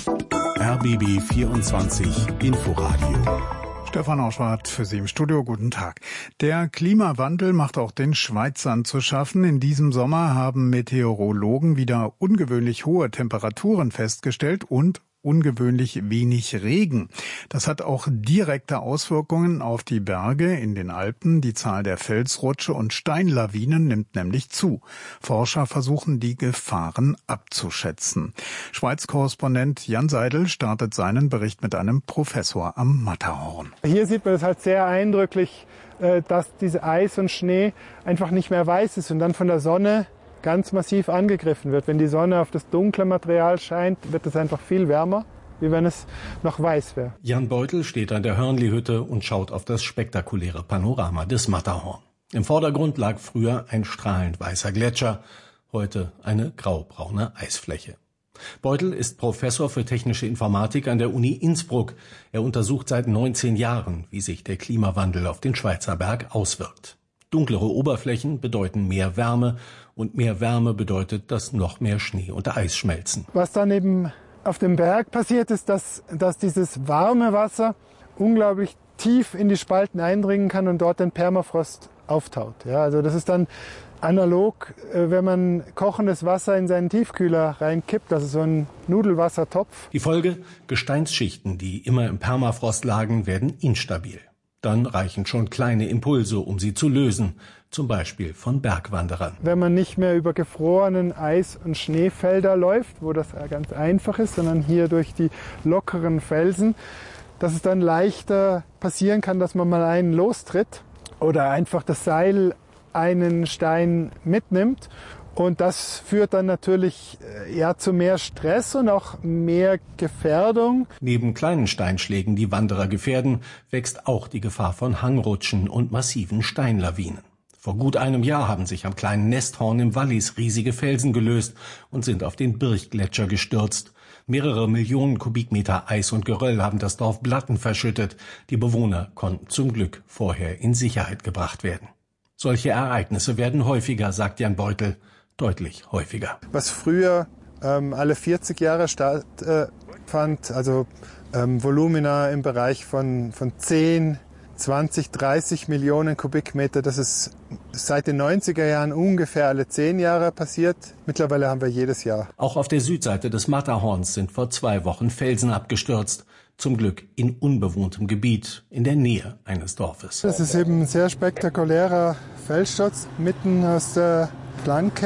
R B B vierundzwanzig Inforadio. Stefan Auschwart für Sie im Studio. Guten Tag. Der Klimawandel macht auch den Schweizern zu schaffen. In diesem Sommer haben Meteorologen wieder ungewöhnlich hohe Temperaturen festgestellt und ungewöhnlich wenig Regen. Das hat auch direkte Auswirkungen auf die Berge in den Alpen. Die Zahl der Felsrutsche und Steinlawinen nimmt nämlich zu. Forscher versuchen, die Gefahren abzuschätzen. Schweiz-Korrespondent Jan Seidel startet seinen Bericht mit einem Professor am Matterhorn. Hier sieht man das halt sehr eindrücklich, dass diese Eis und Schnee einfach nicht mehr weiß ist und dann von der Sonne ganz massiv angegriffen wird. Wenn die Sonne auf das dunkle Material scheint, wird es einfach viel wärmer, wie wenn es noch weiß wäre. Jan Beutel steht an der Hörnli-Hütte und schaut auf das spektakuläre Panorama des Matterhorn. Im Vordergrund lag früher ein strahlend weißer Gletscher, heute eine graubraune Eisfläche. Beutel ist Professor für technische Informatik an der Uni Innsbruck. Er untersucht seit neunzehn Jahren, wie sich der Klimawandel auf den Schweizer Berg auswirkt. Dunklere Oberflächen bedeuten mehr Wärme und mehr Wärme bedeutet, dass noch mehr Schnee und Eis schmelzen. Was dann eben auf dem Berg passiert ist, dass, dass dieses warme Wasser unglaublich tief in die Spalten eindringen kann und dort den Permafrost auftaut. Ja, also das ist dann analog, wenn man kochendes Wasser in seinen Tiefkühler reinkippt, also so ein Nudelwassertopf. Die Folge: Gesteinsschichten, die immer im Permafrost lagen, werden instabil. Dann reichen schon kleine Impulse, um sie zu lösen, zum Beispiel von Bergwanderern. Wenn man nicht mehr über gefrorenen Eis- und Schneefelder läuft, wo das ganz einfach ist, sondern hier durch die lockeren Felsen, dass es dann leichter passieren kann, dass man mal einen lostritt oder einfach das Seil einen Stein mitnimmt. Und das führt dann natürlich ja zu mehr Stress und auch mehr Gefährdung. Neben kleinen Steinschlägen, die Wanderer gefährden, wächst auch die Gefahr von Hangrutschen und massiven Steinlawinen. Vor gut einem Jahr haben sich am kleinen Nesthorn im Wallis riesige Felsen gelöst und sind auf den Birchgletscher gestürzt. Mehrere Millionen Kubikmeter Eis und Geröll haben das Dorf Blatten verschüttet. Die Bewohner konnten zum Glück vorher in Sicherheit gebracht werden. Solche Ereignisse werden häufiger, sagt Jan Beutel. Deutlich häufiger. Was früher ähm, alle vierzig Jahre stattfand, äh, also ähm, Volumina im Bereich von, von zehn, zwanzig, dreißig Millionen Kubikmeter, das ist seit den neunziger Jahren ungefähr alle zehn Jahre passiert. Mittlerweile haben wir jedes Jahr. Auch auf der Südseite des Matterhorns sind vor zwei Wochen Felsen abgestürzt. Zum Glück in unbewohntem Gebiet, in der Nähe eines Dorfes. Das ist eben ein sehr spektakulärer Felssturz mitten aus der Flanke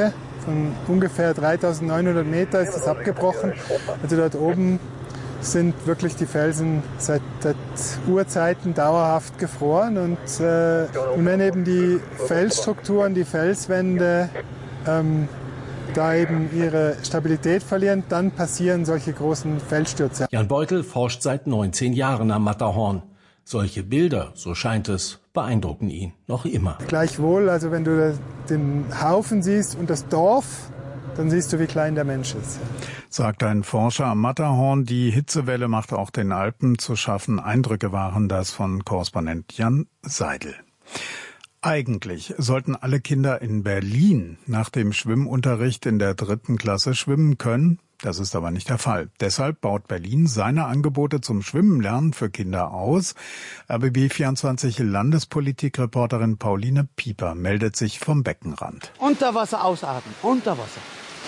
von ungefähr dreitausendneunhundert Meter ist das abgebrochen. Also dort oben sind wirklich die Felsen seit, seit Urzeiten dauerhaft gefroren. Und, äh, und wenn eben die Felsstrukturen, die Felswände ähm, da eben ihre Stabilität verlieren, dann passieren solche großen Felsstürze. Jan Beutel forscht seit neunzehn Jahren am Matterhorn. Solche Bilder, so scheint es, beeindrucken ihn noch immer. Gleichwohl, also wenn du den Haufen siehst und das Dorf, dann siehst du, wie klein der Mensch ist. Sagt ein Forscher am Matterhorn. Die Hitzewelle macht auch den Alpen zu schaffen. Eindrücke waren das von Korrespondent Jan Seidel. Eigentlich sollten alle Kinder in Berlin nach dem Schwimmunterricht in der dritten Klasse schwimmen können. Das ist aber nicht der Fall. Deshalb baut Berlin seine Angebote zum Schwimmenlernen für Kinder aus. R B B vierundzwanzig Landespolitikreporterin Pauline Pieper meldet sich vom Beckenrand. Unter Wasser ausatmen, unter Wasser.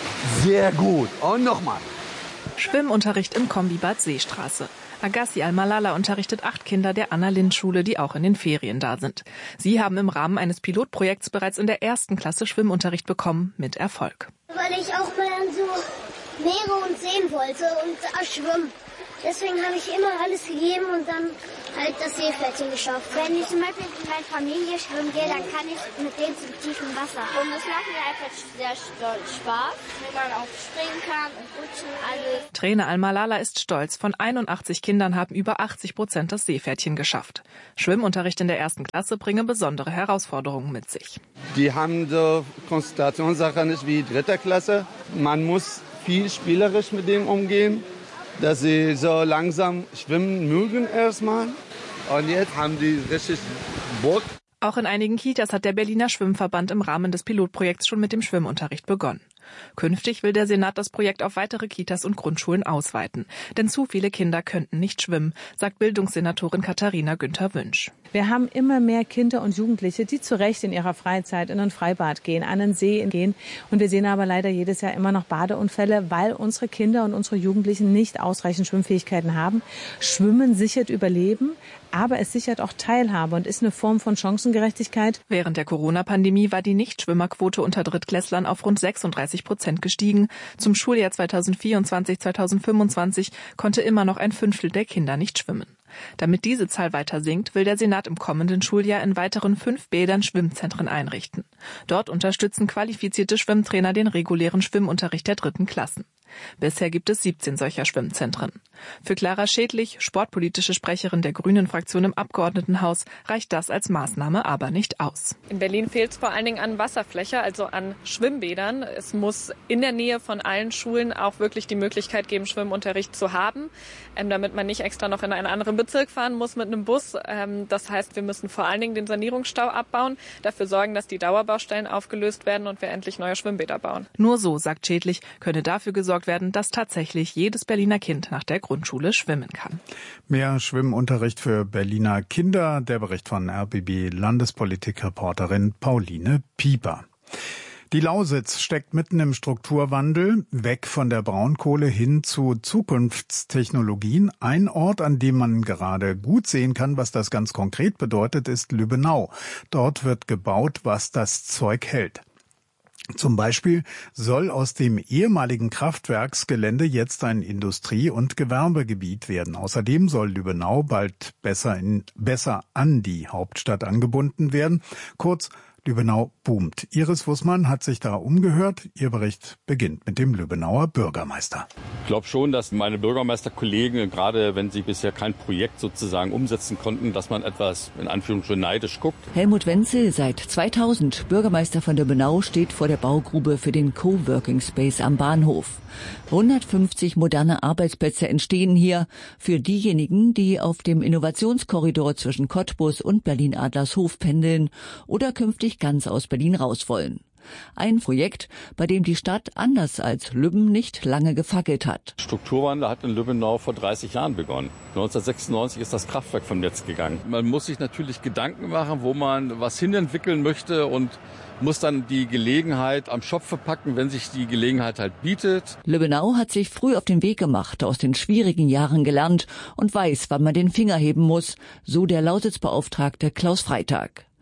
Sehr gut. Und nochmal. Schwimmunterricht im Kombibad Seestraße. Agassi Al-Malala unterrichtet acht Kinder der Anna-Lind-Schule, die auch in den Ferien da sind. Sie haben im Rahmen eines Pilotprojekts bereits in der ersten Klasse Schwimmunterricht bekommen, mit Erfolg. Weil ich auch mal an so Meere und Seen wollte und äh, schwimmen. Deswegen habe ich immer alles gegeben und dann halt das Seepferdchen geschafft. Wenn ich zum Beispiel mit meiner Familie schwimmen gehe, dann kann ich mit denen zum tiefen Wasser. Und es macht mir einfach sehr Spaß, wenn man auch springen kann und rutschen, alles. Trainer Al-Malala ist stolz. Von einundachtzig Kindern haben über achtzig Prozent das Seepferdchen geschafft. Schwimmunterricht in der ersten Klasse bringe besondere Herausforderungen mit sich. Die haben so Konzentrationssachen nicht wie dritte Klasse. Man muss viel spielerisch mit dem umgehen, dass sie so langsam schwimmen mögen erstmal. Und jetzt haben die richtig Bock. Auch in einigen Kitas hat der Berliner Schwimmverband im Rahmen des Pilotprojekts schon mit dem Schwimmunterricht begonnen. Künftig will der Senat das Projekt auf weitere Kitas und Grundschulen ausweiten. Denn zu viele Kinder könnten nicht schwimmen, sagt Bildungssenatorin Katharina Günther-Wünsch. Wir haben immer mehr Kinder und Jugendliche, die zu Recht in ihrer Freizeit in ein Freibad gehen, an einen See gehen. Und wir sehen aber leider jedes Jahr immer noch Badeunfälle, weil unsere Kinder und unsere Jugendlichen nicht ausreichend Schwimmfähigkeiten haben. Schwimmen sichert Überleben, aber es sichert auch Teilhabe und ist eine Form von Chancengerechtigkeit. Während der Corona-Pandemie war die Nichtschwimmerquote unter Drittklässlern auf rund sechsunddreißig Prozent gestiegen. Zum Schuljahr zweitausendvierundzwanzig zweitausendfünfundzwanzig konnte immer noch ein Fünftel der Kinder nicht schwimmen. Damit diese Zahl weiter sinkt, will der Senat im kommenden Schuljahr in weiteren fünf Bädern Schwimmzentren einrichten. Dort unterstützen qualifizierte Schwimmtrainer den regulären Schwimmunterricht der dritten Klassen. Bisher gibt es siebzehn solcher Schwimmzentren. Für Clara Schädlich, sportpolitische Sprecherin der Grünen-Fraktion im Abgeordnetenhaus, reicht das als Maßnahme aber nicht aus. In Berlin fehlt es vor allen Dingen an Wasserfläche, also an Schwimmbädern. Es muss in der Nähe von allen Schulen auch wirklich die Möglichkeit geben, Schwimmunterricht zu haben, ähm, damit man nicht extra noch in einen anderen Bezirk fahren muss mit einem Bus. Ähm, das heißt, wir müssen vor allen Dingen den Sanierungsstau abbauen, dafür sorgen, dass die Dauerbaustellen aufgelöst werden und wir endlich neue Schwimmbäder bauen. Nur so, sagt Schädlich, könne dafür gesorgt werden, dass tatsächlich jedes Berliner Kind nach der Grundschule schwimmen kann. Mehr Schwimmunterricht für Berliner Kinder. Der Bericht von R B B Landespolitikreporterin Pauline Pieper. Die Lausitz steckt mitten im Strukturwandel, weg von der Braunkohle hin zu Zukunftstechnologien. Ein Ort, an dem man gerade gut sehen kann, was das ganz konkret bedeutet, ist Lübbenau. Dort wird gebaut, was das Zeug hält. Zum Beispiel soll aus dem ehemaligen Kraftwerksgelände jetzt ein Industrie- und Gewerbegebiet werden. Außerdem soll Lübbenau bald besser, in, besser an die Hauptstadt angebunden werden. Kurz, Lübbenau boomt. Iris Wussmann hat sich da umgehört. Ihr Bericht beginnt mit dem Lübbenauer Bürgermeister. Ich glaube schon, dass meine Bürgermeisterkollegen, gerade wenn sie bisher kein Projekt sozusagen umsetzen konnten, dass man etwas in Anführungsstrichen neidisch guckt. Helmut Wenzel, seit zweitausend Bürgermeister von Lübbenau, steht vor der Baugrube für den Coworking Space am Bahnhof. hundertfünfzig moderne Arbeitsplätze entstehen hier für diejenigen, die auf dem Innovationskorridor zwischen Cottbus und Berlin-Adlershof pendeln oder künftig ganz aus Berlin raus wollen. Ein Projekt, bei dem die Stadt anders als Lübben nicht lange gefackelt hat. Strukturwandel hat in Lübbenau vor dreißig Jahren begonnen. neunzehnhundertsechsundneunzig ist das Kraftwerk vom Netz gegangen. Man muss sich natürlich Gedanken machen, wo man was hinentwickeln möchte und muss dann die Gelegenheit am Schopfe packen, wenn sich die Gelegenheit halt bietet. Lübbenau hat sich früh auf den Weg gemacht, aus den schwierigen Jahren gelernt und weiß, wann man den Finger heben muss, so der Lausitzbeauftragte Klaus Freitag.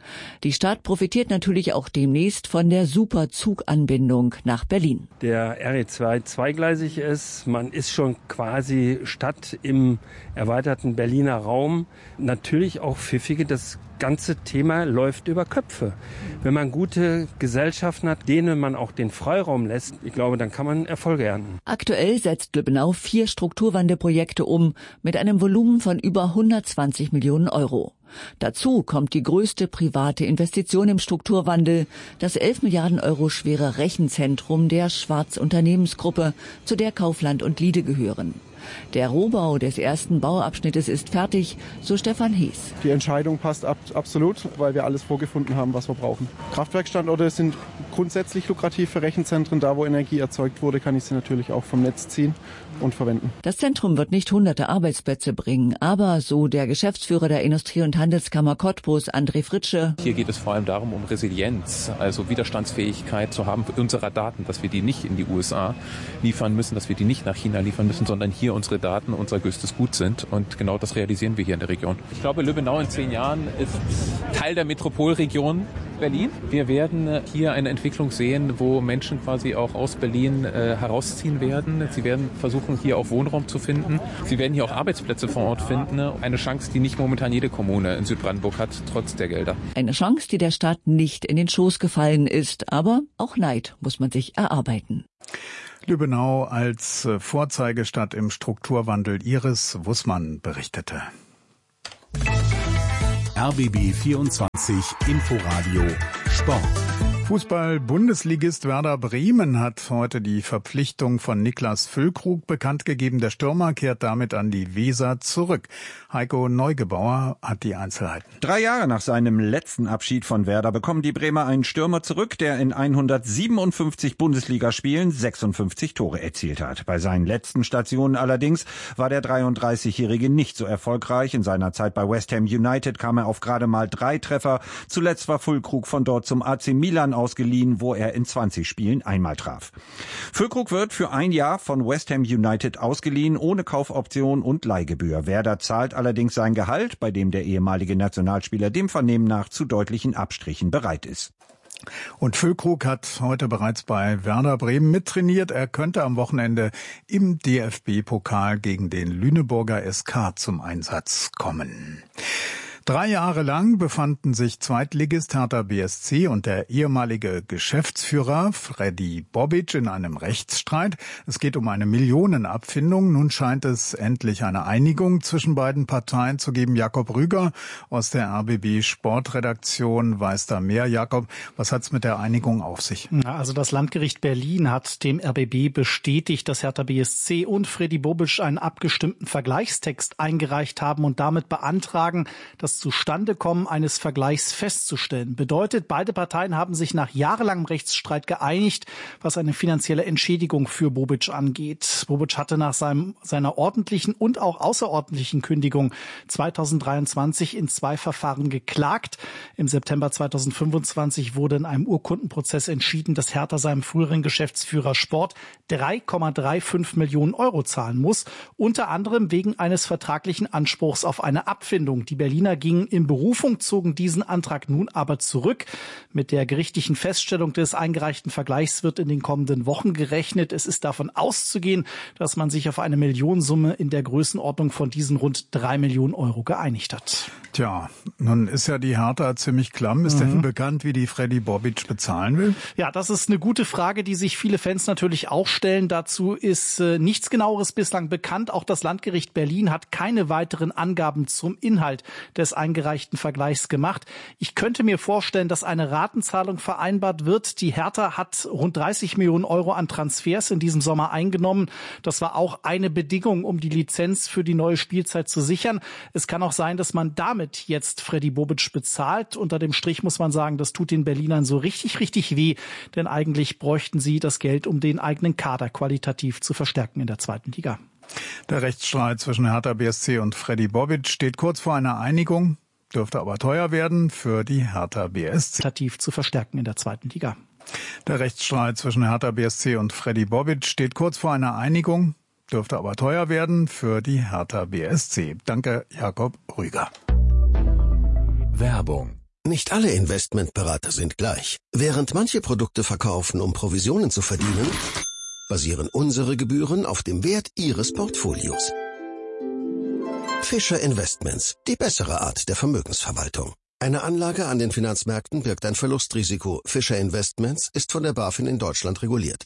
Die Stadt profitiert natürlich auch demnächst von der Superzuganbindung nach Berlin. Der R E zwei zweigleisig ist, man ist schon quasi Stadt im erweiterten Berliner Raum. Natürlich auch pfiffige, das ganze Thema läuft über Köpfe. Wenn man gute Gesellschaften hat, denen man auch den Freiraum lässt, ich glaube, dann kann man Erfolge ernten. Aktuell setzt Lübbenau vier Strukturwandelprojekte um mit einem Volumen von über hundertzwanzig Millionen Euro. Dazu kommt die größte private Investition im Strukturwandel, das elf Milliarden Euro schwere Rechenzentrum der Schwarz Unternehmensgruppe, zu der Kaufland und Liede gehören. Der Rohbau des ersten Bauabschnittes ist fertig, so Stefan Hees. Die Entscheidung passt ab, absolut, weil wir alles vorgefunden haben, was wir brauchen. Kraftwerkstandorte sind grundsätzlich lukrativ für Rechenzentren. Da, wo Energie erzeugt wurde, kann ich sie natürlich auch vom Netz ziehen und verwenden. Das Zentrum wird nicht hunderte Arbeitsplätze bringen, aber, so der Geschäftsführer der Industrie- und Handelskammer Cottbus, André Fritsche. Hier geht es vor allem darum, um Resilienz, also Widerstandsfähigkeit zu haben für unsere Daten, dass wir die nicht in die U S A liefern müssen, dass wir die nicht nach China liefern müssen, sondern hier unsere Daten unser größtes Gut sind. Und genau das realisieren wir hier in der Region. Ich glaube, Lübbenau in zehn Jahren ist Teil der Metropolregion Berlin. Wir werden hier eine Entwicklung sehen, wo Menschen quasi auch aus Berlin äh, herausziehen werden. Sie werden versuchen, hier auch Wohnraum zu finden. Sie werden hier auch Arbeitsplätze vor Ort finden. Eine Chance, die nicht momentan jede Kommune in Südbrandenburg hat, trotz der Gelder. Eine Chance, die der Stadt nicht in den Schoß gefallen ist. Aber auch Neid muss man sich erarbeiten. Lübbenau als Vorzeigestadt im Strukturwandel. Iris Wussmann berichtete. R B B vierundzwanzig Inforadio Sport. Fußball-Bundesligist Werder Bremen hat heute die Verpflichtung von Niklas Füllkrug bekannt gegeben. Der Stürmer kehrt damit an die Weser zurück. Heiko Neugebauer hat die Einzelheiten. Drei Jahre nach seinem letzten Abschied von Werder bekommen die Bremer einen Stürmer zurück, der in hundertsiebenundfünfzig Bundesligaspielen sechsundfünfzig Tore erzielt hat. Bei seinen letzten Stationen allerdings war der dreiunddreißigjährige nicht so erfolgreich. In seiner Zeit bei West Ham United kam er auf gerade mal drei Treffer. Zuletzt war Füllkrug von dort zum A C Milan ausgeliehen, wo er in zwanzig Spielen einmal traf. Füllkrug wird für ein Jahr von West Ham United ausgeliehen, ohne Kaufoption und Leihgebühr. Werder zahlt allerdings sein Gehalt, bei dem der ehemalige Nationalspieler dem Vernehmen nach zu deutlichen Abstrichen bereit ist. Und Füllkrug hat heute bereits bei Werder Bremen mittrainiert. Er könnte am Wochenende im D F B-Pokal gegen den Lüneburger S K zum Einsatz kommen. Drei Jahre lang befanden sich Zweitligist Hertha B S C und der ehemalige Geschäftsführer Freddy Bobic in einem Rechtsstreit. Es geht um eine Millionenabfindung. Nun scheint es endlich eine Einigung zwischen beiden Parteien zu geben. Jakob Rüger aus der R B B Sportredaktion weiß da mehr. Jakob, was hat's mit der Einigung auf sich? Also das Landgericht Berlin hat dem R B B bestätigt, dass Hertha B S C und Freddy Bobic einen abgestimmten Vergleichstext eingereicht haben und damit beantragen, dass Zustandekommen eines Vergleichs festzustellen. Bedeutet, beide Parteien haben sich nach jahrelangem Rechtsstreit geeinigt, was eine finanzielle Entschädigung für Bobic angeht. Bobic hatte nach seinem, seiner ordentlichen und auch außerordentlichen Kündigung zweitausenddreiundzwanzig in zwei Verfahren geklagt. Im September zweitausendfünfundzwanzig wurde in einem Urkundenprozess entschieden, dass Hertha seinem früheren Geschäftsführer Sport drei Komma fünfunddreißig Millionen Euro zahlen muss, unter anderem wegen eines vertraglichen Anspruchs auf eine Abfindung. Die Berliner gingen in Berufung, zogen diesen Antrag nun aber zurück. Mit der gerichtlichen Feststellung des eingereichten Vergleichs wird in den kommenden Wochen gerechnet. Es ist davon auszugehen, dass man sich auf eine Millionensumme in der Größenordnung von diesen rund drei Millionen Euro geeinigt hat. Tja, nun ist ja die Hertha ziemlich klamm. Ist mhm. denn bekannt, wie die Freddy Bobic bezahlen will? Ja, das ist eine gute Frage, die sich viele Fans natürlich auch stellen. Dazu ist äh, nichts Genaueres bislang bekannt. Auch das Landgericht Berlin hat keine weiteren Angaben zum Inhalt des eingereichten Vergleichs gemacht. Ich könnte mir vorstellen, dass eine Ratenzahlung vereinbart wird. Die Hertha hat rund dreißig Millionen Euro an Transfers in diesem Sommer eingenommen. Das war auch eine Bedingung, um die Lizenz für die neue Spielzeit zu sichern. Es kann auch sein, dass man damit jetzt Freddy Bobic bezahlt. Unter dem Strich muss man sagen, das tut den Berlinern so richtig, richtig weh. Denn eigentlich bräuchten sie das Geld, um den eigenen Kader qualitativ zu verstärken in der zweiten Liga. Der Rechtsstreit zwischen Hertha B S C und Freddy Bobic steht kurz vor einer Einigung, dürfte aber teuer werden für die Hertha B S C. Qualitativ zu verstärken in der zweiten Liga. Der Rechtsstreit zwischen Hertha B S C und Freddy Bobic steht kurz vor einer Einigung, dürfte aber teuer werden für die Hertha B S C. Danke, Jakob Rüger. Werbung Nicht alle Investmentberater sind gleich. Während manche Produkte verkaufen, um Provisionen zu verdienen, basieren unsere Gebühren auf dem Wert Ihres Portfolios. Fischer Investments, die bessere Art der Vermögensverwaltung. Eine Anlage an den Finanzmärkten birgt ein Verlustrisiko. Fischer Investments ist von der BaFin in Deutschland reguliert.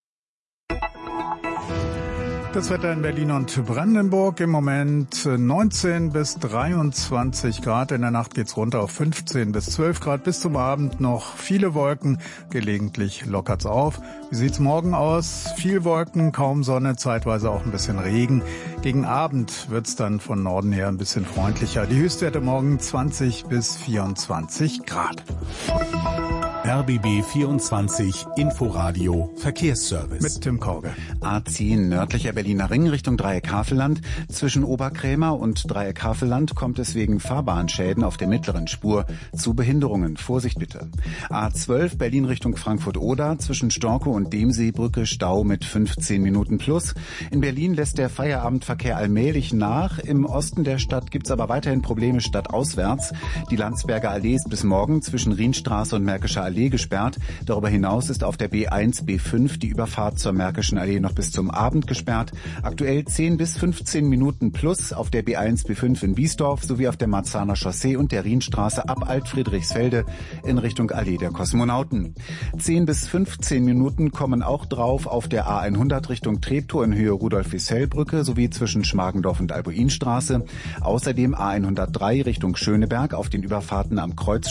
Das Wetter in Berlin und Brandenburg im Moment neunzehn bis dreiundzwanzig Grad. In der Nacht geht's runter auf fünfzehn bis zwölf Grad. Bis zum Abend noch viele Wolken. Gelegentlich lockert's auf. Wie sieht's morgen aus? Viel Wolken, kaum Sonne, zeitweise auch ein bisschen Regen. Gegen Abend wird's dann von Norden her ein bisschen freundlicher. Die Höchstwerte morgen zwanzig bis vierundzwanzig Grad. R B B vierundzwanzig Inforadio Verkehrsservice. Mit Tim Korge. A zehn nördlicher Berliner Ring Richtung Dreieck-Havelland. Zwischen Oberkrämer und Dreieck-Havelland kommt es wegen Fahrbahnschäden auf der mittleren Spur zu Behinderungen. Vorsicht bitte. A zwölf Berlin Richtung Frankfurt-Oder. Zwischen Storkow und Demseebrücke Stau mit fünfzehn Minuten plus. In Berlin lässt der Feierabendverkehr allmählich nach. Im Osten der Stadt gibt's aber weiterhin Probleme stadtauswärts. Die Landsberger Allee ist bis morgen zwischen Rienstraße und Märkischer Allee gesperrt. Darüber hinaus ist auf der B eins, B fünf die Überfahrt zur Märkischen Allee noch bis zum Abend gesperrt. Aktuell zehn bis fünfzehn Minuten plus auf der B eins, B fünf in Biesdorf sowie auf der Marzahner Chaussee und der Rienstraße ab Alt-Friedrichsfelde in Richtung Allee der Kosmonauten. zehn bis fünfzehn Minuten kommen auch drauf auf der A hundert Richtung Treptow in Höhe Rudolf-Wissell-Brücke sowie zwischen Schmargendorf und Albuinstraße. Außerdem A hundertdrei Richtung Schöneberg auf den Überfahrten am Kreuz